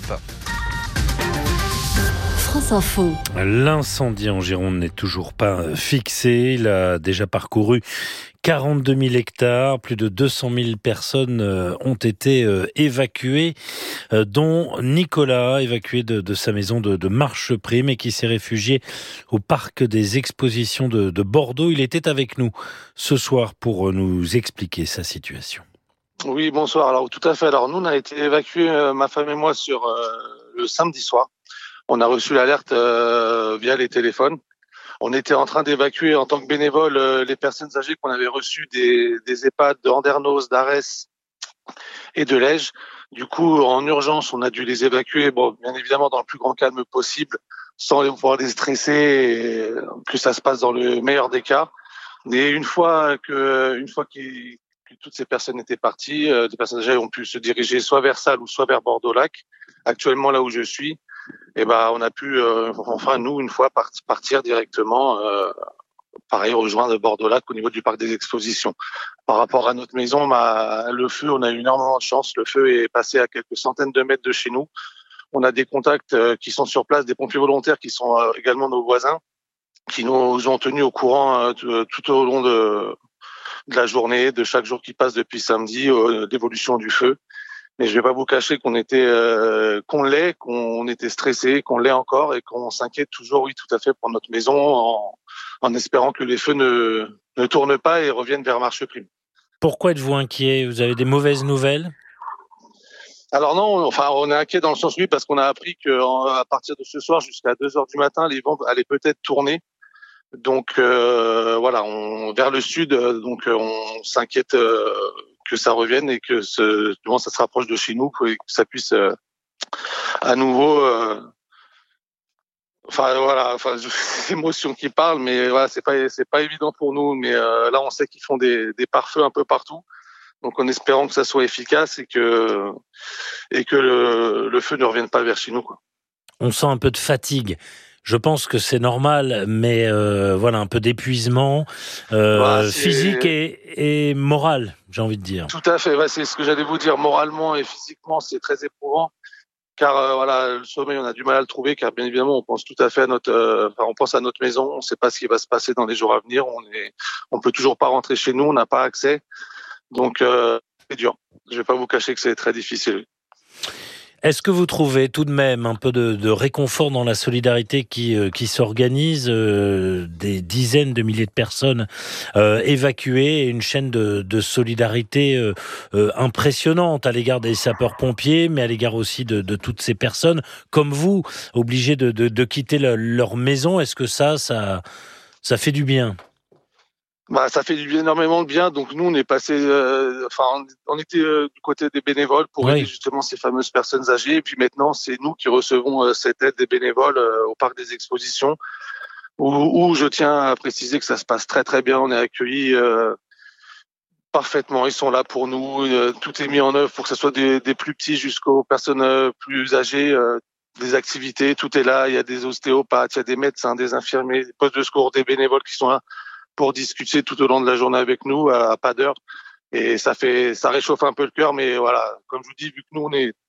France Info. L'incendie en Gironde n'est toujours pas fixé. Il a déjà parcouru quarante-deux mille hectares. Plus de deux cent mille personnes ont été évacuées, dont Nicolas, évacué de, de sa maison de, de Marcheprime et qui s'est réfugié au parc des expositions de, de Bordeaux. Il était avec nous ce soir pour nous expliquer sa situation. Oui, bonsoir. Alors tout à fait. Alors nous, on a été évacués, euh, ma femme et moi, sur euh, le samedi soir. On a reçu l'alerte euh, via les téléphones. On était en train d'évacuer en tant que bénévole euh, les personnes âgées qu'on avait reçues des, des EHPAD de Andernos, d'Arès et de Lège. Du coup, en urgence, on a dû les évacuer, bon, bien évidemment dans le plus grand calme possible, sans pouvoir les stresser, et que ça se passe dans le meilleur des cas. Et une fois que, une fois qu'il que toutes ces personnes étaient parties, euh, des personnes âgées ont pu se diriger soit vers Salles ou soit vers Bordeaux-Lac. Actuellement, là où je suis, et ben, on a pu, euh, enfin, nous, une fois, part- partir directement, euh, pareil, rejoindre Bordeaux-Lac au niveau du parc des expositions. Par rapport à notre maison, ma, le feu, on a eu énormément de chance. Le feu est passé à quelques centaines de mètres de chez nous. On a des contacts euh, qui sont sur place, des pompiers volontaires qui sont euh, également nos voisins, qui nous ont tenus au courant euh, tout, tout au long de, de la journée, de chaque jour qui passe depuis samedi, euh, d'évolution du feu. Mais je vais pas vous cacher qu'on était, euh, qu'on l'est, qu'on était stressé, qu'on l'est encore et qu'on s'inquiète toujours, oui, tout à fait, pour notre maison, en, en espérant que les feux ne, ne tournent pas et reviennent vers Marcheprime. Pourquoi êtes-vous inquiet ? Vous avez des mauvaises nouvelles ? Alors non, enfin, on est inquiet dans le sens, oui, parce qu'on a appris qu'à partir de ce soir jusqu'à deux heures du matin, les vents allaient peut-être tourner. Donc euh, voilà, on, vers le sud, donc on s'inquiète euh, que ça revienne et que ce, bon, ça se rapproche de chez nous, que ça puisse euh, à nouveau. Euh, enfin voilà, enfin c'est l'émotion qui parle, mais voilà, c'est pas c'est pas évident pour nous. Mais euh, là, on sait qu'ils font des, des pare-feux un peu partout, donc en espérant que ça soit efficace et que et que le, le feu ne revienne pas vers chez nous, quoi. On sent un peu de fatigue. Je pense que c'est normal, mais euh, voilà, un peu d'épuisement euh, Bah, physique et, et moral, j'ai envie de dire. Tout à fait, ouais, c'est ce que j'allais vous dire. Moralement et physiquement, c'est très éprouvant. Car euh, voilà, le sommeil, on a du mal à le trouver, car bien évidemment, on pense tout à fait à notre, euh, enfin, on pense à notre maison. On ne sait pas ce qui va se passer dans les jours à venir. On est, on peut toujours pas rentrer chez nous, on n'a pas accès. Donc, euh, c'est dur. Je vais pas vous cacher que c'est très difficile. Est-ce que vous trouvez tout de même un peu de, de réconfort dans la solidarité qui, euh, qui s'organise, euh, des dizaines de milliers de personnes euh, évacuées, et une chaîne de, de solidarité euh, euh, impressionnante à l'égard des sapeurs-pompiers, mais à l'égard aussi de, de toutes ces personnes comme vous, obligées de, de, de quitter le, leur maison? Est-ce que ça, ça, ça fait du bien? Bah, ça fait du, énormément de bien. Donc nous, on est passé, euh, enfin, on, on était euh, du côté des bénévoles pour oui. aider justement ces fameuses personnes âgées. Et puis maintenant, c'est nous qui recevons euh, cette aide des bénévoles euh, au parc des expositions, où, où je tiens à préciser que ça se passe très très bien. On est accueillis euh, parfaitement. Ils sont là pour nous. Euh, tout est mis en œuvre pour que ce soit des, des plus petits jusqu'aux personnes euh, plus âgées. Euh, des activités, tout est là. Il y a des ostéopathes, il y a des médecins, des infirmiers, des postes de secours, des bénévoles qui sont là pour discuter tout au long de la journée avec nous, à, à pas d'heure. Et ça fait, ça réchauffe un peu le cœur, mais voilà, comme je vous dis, vu que nous, on est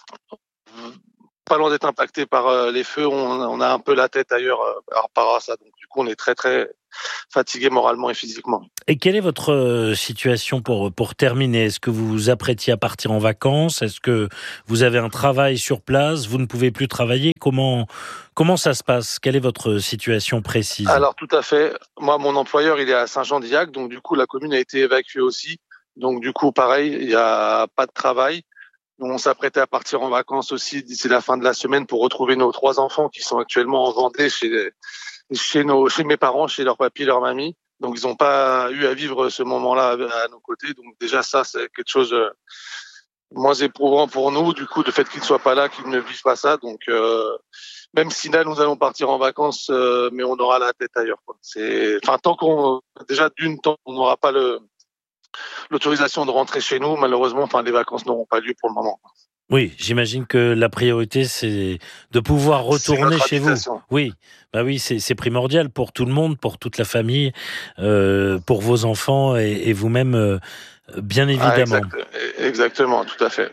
pas loin d'être impacté par euh, les feux, on, on a un peu la tête ailleurs euh, par rapport à ça. Donc, du coup, on est très, très fatigué moralement et physiquement. Et quelle est votre situation pour, pour terminer? Est-ce que vous vous apprêtiez à partir en vacances? Est-ce que vous avez un travail sur place? Vous ne pouvez plus travailler? Comment, comment ça se passe? Quelle est votre situation précise? Alors, tout à fait. Moi, mon employeur, il est à Saint-Jean-d'Illac, donc du coup, la commune a été évacuée aussi. Donc, du coup, pareil, il n'y a pas de travail. On s'apprêtait à partir en vacances aussi d'ici la fin de la semaine pour retrouver nos trois enfants qui sont actuellement en Vendée chez, chez, nos, chez mes parents, chez leur papy et leur mamie. Donc, ils n'ont pas eu à vivre ce moment-là à nos côtés. Donc, déjà, ça, c'est quelque chose de moins éprouvant pour nous. Du coup, le fait qu'ils ne soient pas là, qu'ils ne vivent pas ça. Donc, euh, même si là, nous allons partir en vacances, euh, mais on aura la tête ailleurs, quoi. C'est, enfin, tant qu'on, déjà, d'une, temps, on n'aura pas le, l'autorisation de rentrer chez nous, malheureusement, enfin, les vacances n'auront pas lieu pour le moment. Oui, j'imagine que la priorité, c'est de pouvoir retourner chez vous. Oui, bah oui, c'est, c'est primordial pour tout le monde, pour toute la famille, euh, pour vos enfants et, et vous-même, euh, bien évidemment. Ah, exact, exactement, tout à fait.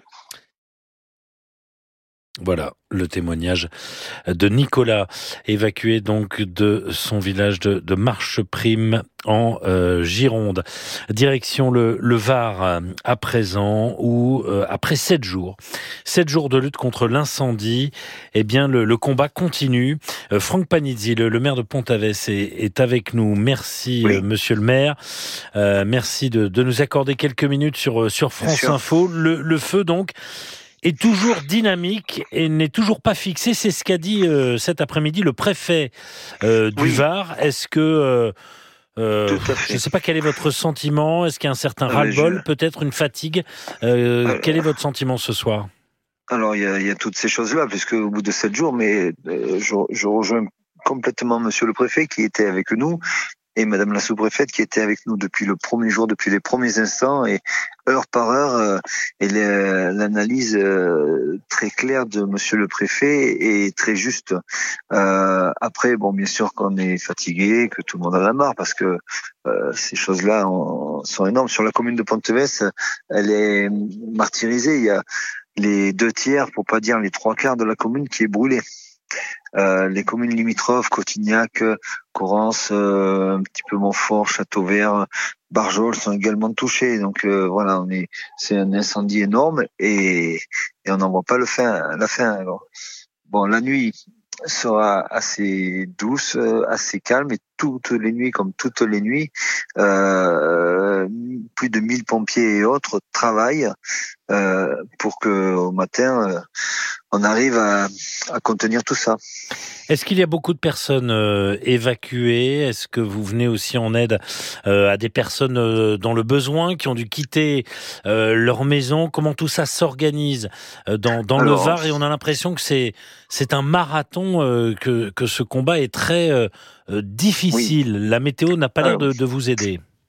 Voilà le témoignage de Nicolas, évacué donc de son village de, de Marcheprime en euh, Gironde. Direction le, le Var à présent, où euh, après sept jours, sept jours de lutte contre l'incendie, eh bien le, le combat continue. Euh, Franck Panizzi, le, le maire de Pont-Aves, est, est avec nous. Merci, oui. euh, Monsieur le maire. Euh, merci de, de nous accorder quelques minutes sur sur France Info. Le, le feu donc est toujours dynamique et n'est toujours pas fixé. C'est ce qu'a dit euh, cet après-midi le préfet euh, du oui. Var. Est-ce que... Euh, euh, je ne sais pas quel est votre sentiment. Est-ce qu'il y a un certain ah, ras-le-bol, je... peut-être une fatigue euh, Alors, quel est votre sentiment ce soir? Alors, il y, a, il y a toutes ces choses-là, puisque au bout de sept jours, mais euh, je, je rejoins complètement monsieur le préfet qui était avec nous et madame la sous-préfète qui était avec nous depuis le premier jour, depuis les premiers instants, et heure par heure, euh, et les, l'analyse euh, très claire de monsieur le préfet est très juste. Euh, après, bon, bien sûr qu'on est fatigué, que tout le monde en a marre, parce que euh, ces choses-là ont, sont énormes. Sur la commune de Pont-Aves, elle est martyrisée. Il y a les deux tiers, pour pas dire les trois quarts de la commune qui est brûlée. Euh, les communes limitrophes, Cotignac, Corrence, euh, un petit peu Montfort, Châteauvert, Barjol sont également touchés. Donc euh, voilà, on est, c'est un incendie énorme et, et on n'en voit pas le fin, la fin. Alors, bon, la nuit sera assez douce, assez calme, et toutes les nuits, comme toutes les nuits, euh, plus de mille pompiers et autres travaillent euh, pour que au matin euh, on arrive à, à contenir tout ça. Est-ce qu'il y a beaucoup de personnes euh, évacuées? Est-ce que vous venez aussi en aide euh, à des personnes euh, dans le besoin, qui ont dû quitter euh, leur maison? Comment tout ça s'organise euh, dans, dans Alors, le Var? Et on a l'impression que c'est, c'est un marathon, euh, que, que ce combat est très euh, difficile. Oui. La météo n'a pas l'air de, de vous aider.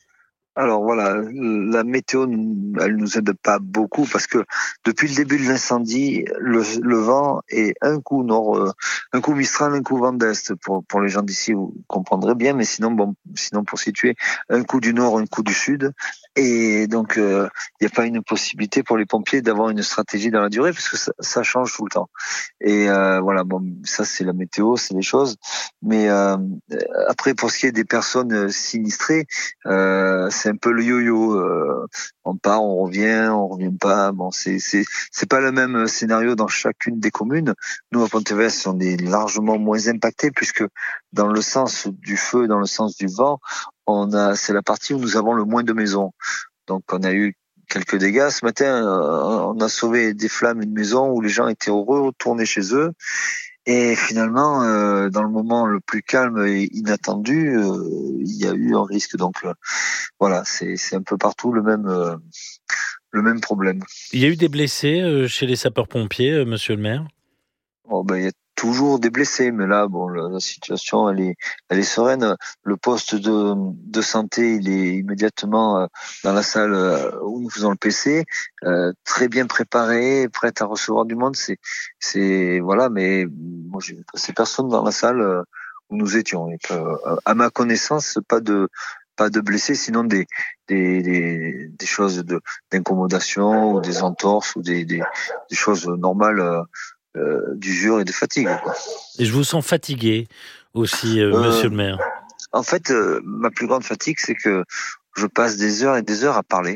Alors voilà, la météo, elle nous aide pas beaucoup parce que depuis le début de l'incendie, le, le vent est un coup nord, un coup mistral, un coup vent d'est. Pour pour les gens d'ici, vous comprendrez bien, mais sinon bon, sinon pour situer, un coup du nord, un coup du sud, et donc il euh, n'y a pas une possibilité pour les pompiers d'avoir une stratégie dans la durée parce que ça, ça change tout le temps. Et euh, voilà, bon, ça c'est la météo, c'est les choses. Mais euh, après, pour ce qui est des personnes sinistrées, euh, c'est un peu le yo-yo. Euh, on part, on revient, on revient pas. Bon, c'est c'est c'est pas le même scénario dans chacune des communes. Nous à Pontevedra, on est largement moins impactés puisque dans le sens du feu, dans le sens du vent, on a c'est la partie où nous avons le moins de maisons. Donc on a eu quelques dégâts. Ce matin, on a sauvé des flammes une maison où les gens étaient heureux, retournés chez eux. Et finalement, euh, dans le moment le plus calme et inattendu, euh, il y a eu un risque. Donc euh, voilà, c'est, c'est un peu partout le même, euh, le même problème. Il y a eu des blessés euh, chez les sapeurs-pompiers, euh, monsieur le maire ? Oh, ben, il y a toujours des blessés, mais là, bon, la, la situation, elle est, elle est sereine. Le poste de, de santé, il est immédiatement euh, dans la salle euh, où nous faisons le P C, euh, très bien préparé, prêt à recevoir du monde. C'est, c'est voilà, mais moi, j'ai vu passer personne dans la salle euh, où nous étions. Et que, euh, à ma connaissance, pas de pas de blessés, sinon des des des, des choses de d'incommodation ou des entorses ou des des, des choses normales. Euh, Euh, d'usure et de fatigue, quoi. Et je vous sens fatigué aussi, euh, euh, monsieur le maire. En fait, euh, ma plus grande fatigue, c'est que je passe des heures et des heures à parler.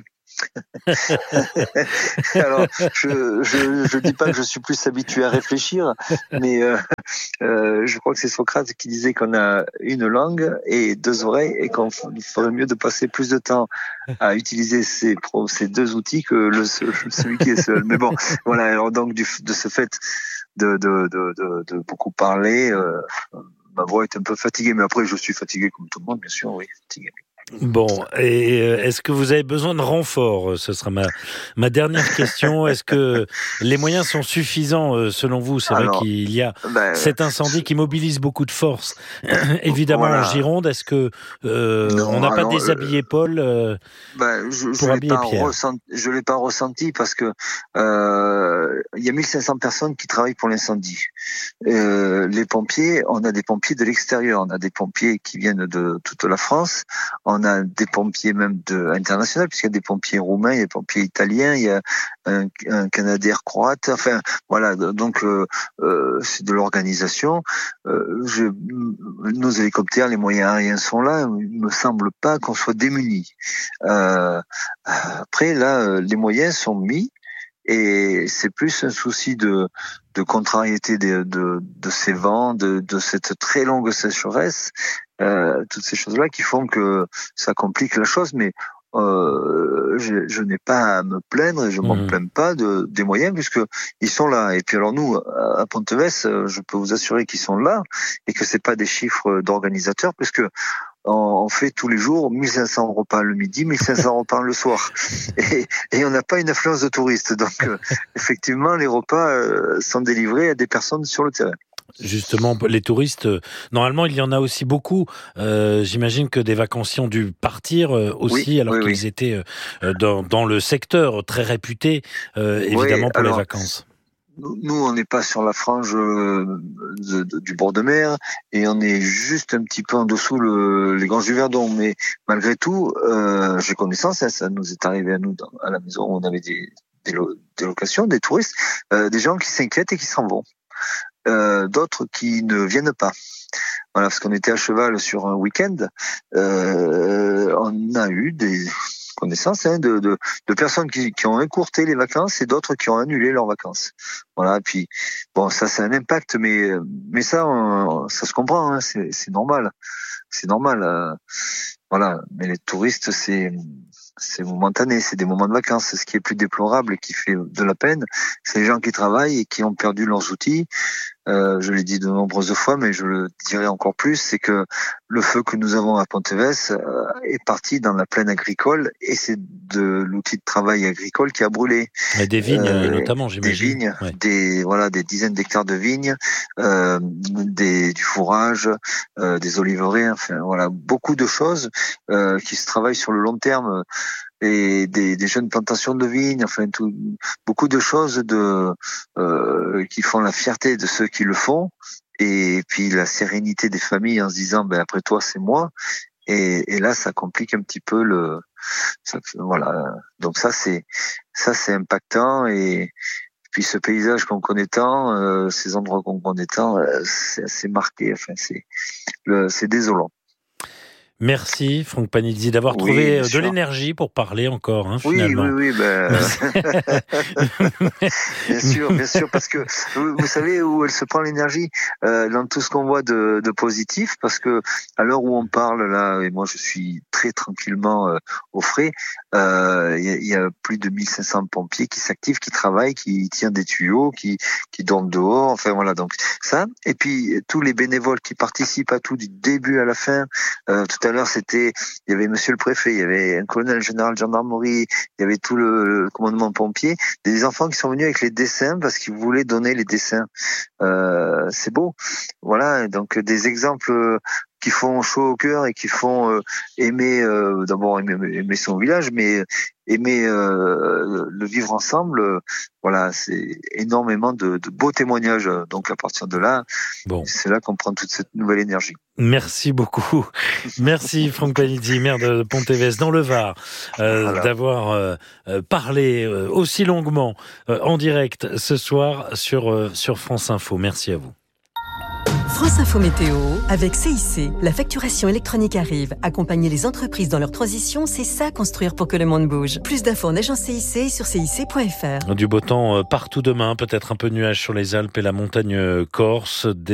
Alors, je, je je dis pas que je suis plus habitué à réfléchir, mais euh, euh, je crois que c'est Socrate qui disait qu'on a une langue et deux oreilles et qu'on ferait mieux de passer plus de temps à utiliser ces ces deux outils que le celui qui est seul. Mais bon, voilà. Alors donc du, de ce fait de de de de, de beaucoup parler, euh, ma voix est un peu fatiguée, mais après je suis fatigué comme tout le monde, bien sûr, oui, fatigué. Bon, et est-ce que vous avez besoin de renfort ? Ce sera ma, ma dernière question. Est-ce que les moyens sont suffisants selon vous ? C'est Alors, vrai qu'il y a ben, cet incendie qui mobilise beaucoup de forces, évidemment voilà. En Gironde. Est-ce que euh, non, on n'a pas déshabillé euh, Paul euh, ben, je, pour je habiller Pierre ressenti, Je ne l'ai pas ressenti parce que euh, il y a mille cinq cents personnes qui travaillent pour l'incendie. Euh, les pompiers, on a des pompiers de l'extérieur, on a des pompiers qui viennent de toute la France. On a des pompiers même de internationaux, puisqu'il y a des pompiers roumains, il y a des pompiers italiens, il y a un, un Canadair croate. Enfin, voilà. Donc, euh, euh, c'est de l'organisation. Euh, je, nos hélicoptères, les moyens aériens sont là. Il me semble pas qu'on soit démunis. Euh, après, là, les moyens sont mis. Et c'est plus un souci de, de contrariété de, de, de ces vents, de, de cette très longue sécheresse, euh, toutes ces choses-là qui font que ça complique la chose. Mais euh, je, je n'ai pas à me plaindre et je mmh. m'en plains pas de, des moyens puisque ils sont là. Et puis alors nous, à Pontevedra, je peux vous assurer qu'ils sont là et que c'est pas des chiffres d'organisateurs puisque on fait tous les jours mille cinq cents repas le midi, mille cinq cents repas le soir. Et, et on n'a pas une affluence de touristes. Donc, euh, effectivement, les repas euh, sont délivrés à des personnes sur le terrain. Justement, les touristes, normalement, il y en a aussi beaucoup. Euh, j'imagine que des vacanciers ont dû partir euh, aussi, oui, alors oui, qu'ils oui. étaient euh, dans, dans le secteur très réputé, euh, évidemment, oui, pour alors, les vacances. Nous, on n'est pas sur la frange de, de, du bord de mer et on est juste un petit peu en dessous le, les Granges du Verdon. Mais malgré tout, euh, j'ai connaissance, hein, ça nous est arrivé à nous dans, à la maison, on avait des, des, des locations, des touristes, euh, des gens qui s'inquiètent et qui s'en vont. Euh, d'autres qui ne viennent pas. Voilà, parce qu'on était à cheval sur un week-end, euh, on a eu des connaissances hein, de, de, de personnes qui, qui ont écourté les vacances et d'autres qui ont annulé leurs vacances. Voilà, puis bon, ça c'est un impact, mais mais ça, on, ça se comprend, hein, c'est, c'est normal, c'est normal. Euh, voilà, mais les touristes, c'est c'est momentané, c'est des moments de vacances. Ce qui est plus déplorable et qui fait de la peine, c'est les gens qui travaillent et qui ont perdu leurs outils. euh, je l'ai dit de nombreuses fois, mais je le dirai encore plus, c'est que le feu que nous avons à Ponteves euh, est parti dans la plaine agricole et c'est de l'outil de travail agricole qui a brûlé. Et des vignes euh, notamment, Des j'imagine. vignes, ouais. des voilà, des dizaines d'hectares de vignes, euh, des du fourrage, euh, des oliveraies, enfin voilà, beaucoup de choses euh, qui se travaillent sur le long terme. Et des, des jeunes plantations de vignes, enfin tout, beaucoup de choses de euh, qui font la fierté de ceux qui le font, et puis la sérénité des familles en se disant ben après toi c'est moi, et, et là ça complique un petit peu le ça, voilà, donc ça c'est ça c'est impactant, et puis ce paysage qu'on connaît tant, euh, ces endroits qu'on connaît tant, euh, c'est assez marqué, enfin c'est le, c'est désolant. Merci Franck Panizzi d'avoir oui, trouvé de sûr. l'énergie pour parler encore, hein, oui, finalement. Oui, oui, ben... bien sûr, bien sûr, parce que vous, vous savez où elle se prend l'énergie, euh, dans tout ce qu'on voit de, de positif, parce que à l'heure où on parle là, et moi je suis très tranquillement euh, au frais, il euh, y, y a plus de mille cinq cents pompiers qui s'activent, qui travaillent, qui tirent des tuyaux, qui, qui dorment dehors, enfin voilà, donc ça, et puis tous les bénévoles qui participent à tout du début à la fin. Euh, tout à l'heure, c'était, il y avait monsieur le préfet, il y avait un colonel général de gendarmerie, il y avait tout le, le commandement pompier, des enfants qui sont venus avec les dessins parce qu'ils voulaient donner les dessins. Euh, c'est beau. Voilà, donc des exemples qui font chaud au cœur et qui font euh, aimer, euh, d'abord aimer, aimer son village, mais aimer euh, le vivre ensemble. Euh, voilà, c'est énormément de, de beaux témoignages. Donc à partir de là, bon. c'est là qu'on prend toute cette nouvelle énergie. Merci beaucoup. Merci Franck Panizzi, maire de Ponteves dans le Var, euh, voilà. d'avoir euh, parlé euh, aussi longuement euh, en direct ce soir sur, euh, sur France Info. Merci à vous. France Info Météo, avec C I C. La facturation électronique arrive. Accompagner les entreprises dans leur transition, c'est ça construire pour que le monde bouge. Plus d'infos en agence C I C sur C I C point F R. Du beau temps partout demain, peut-être un peu de nuages sur les Alpes et la montagne corse.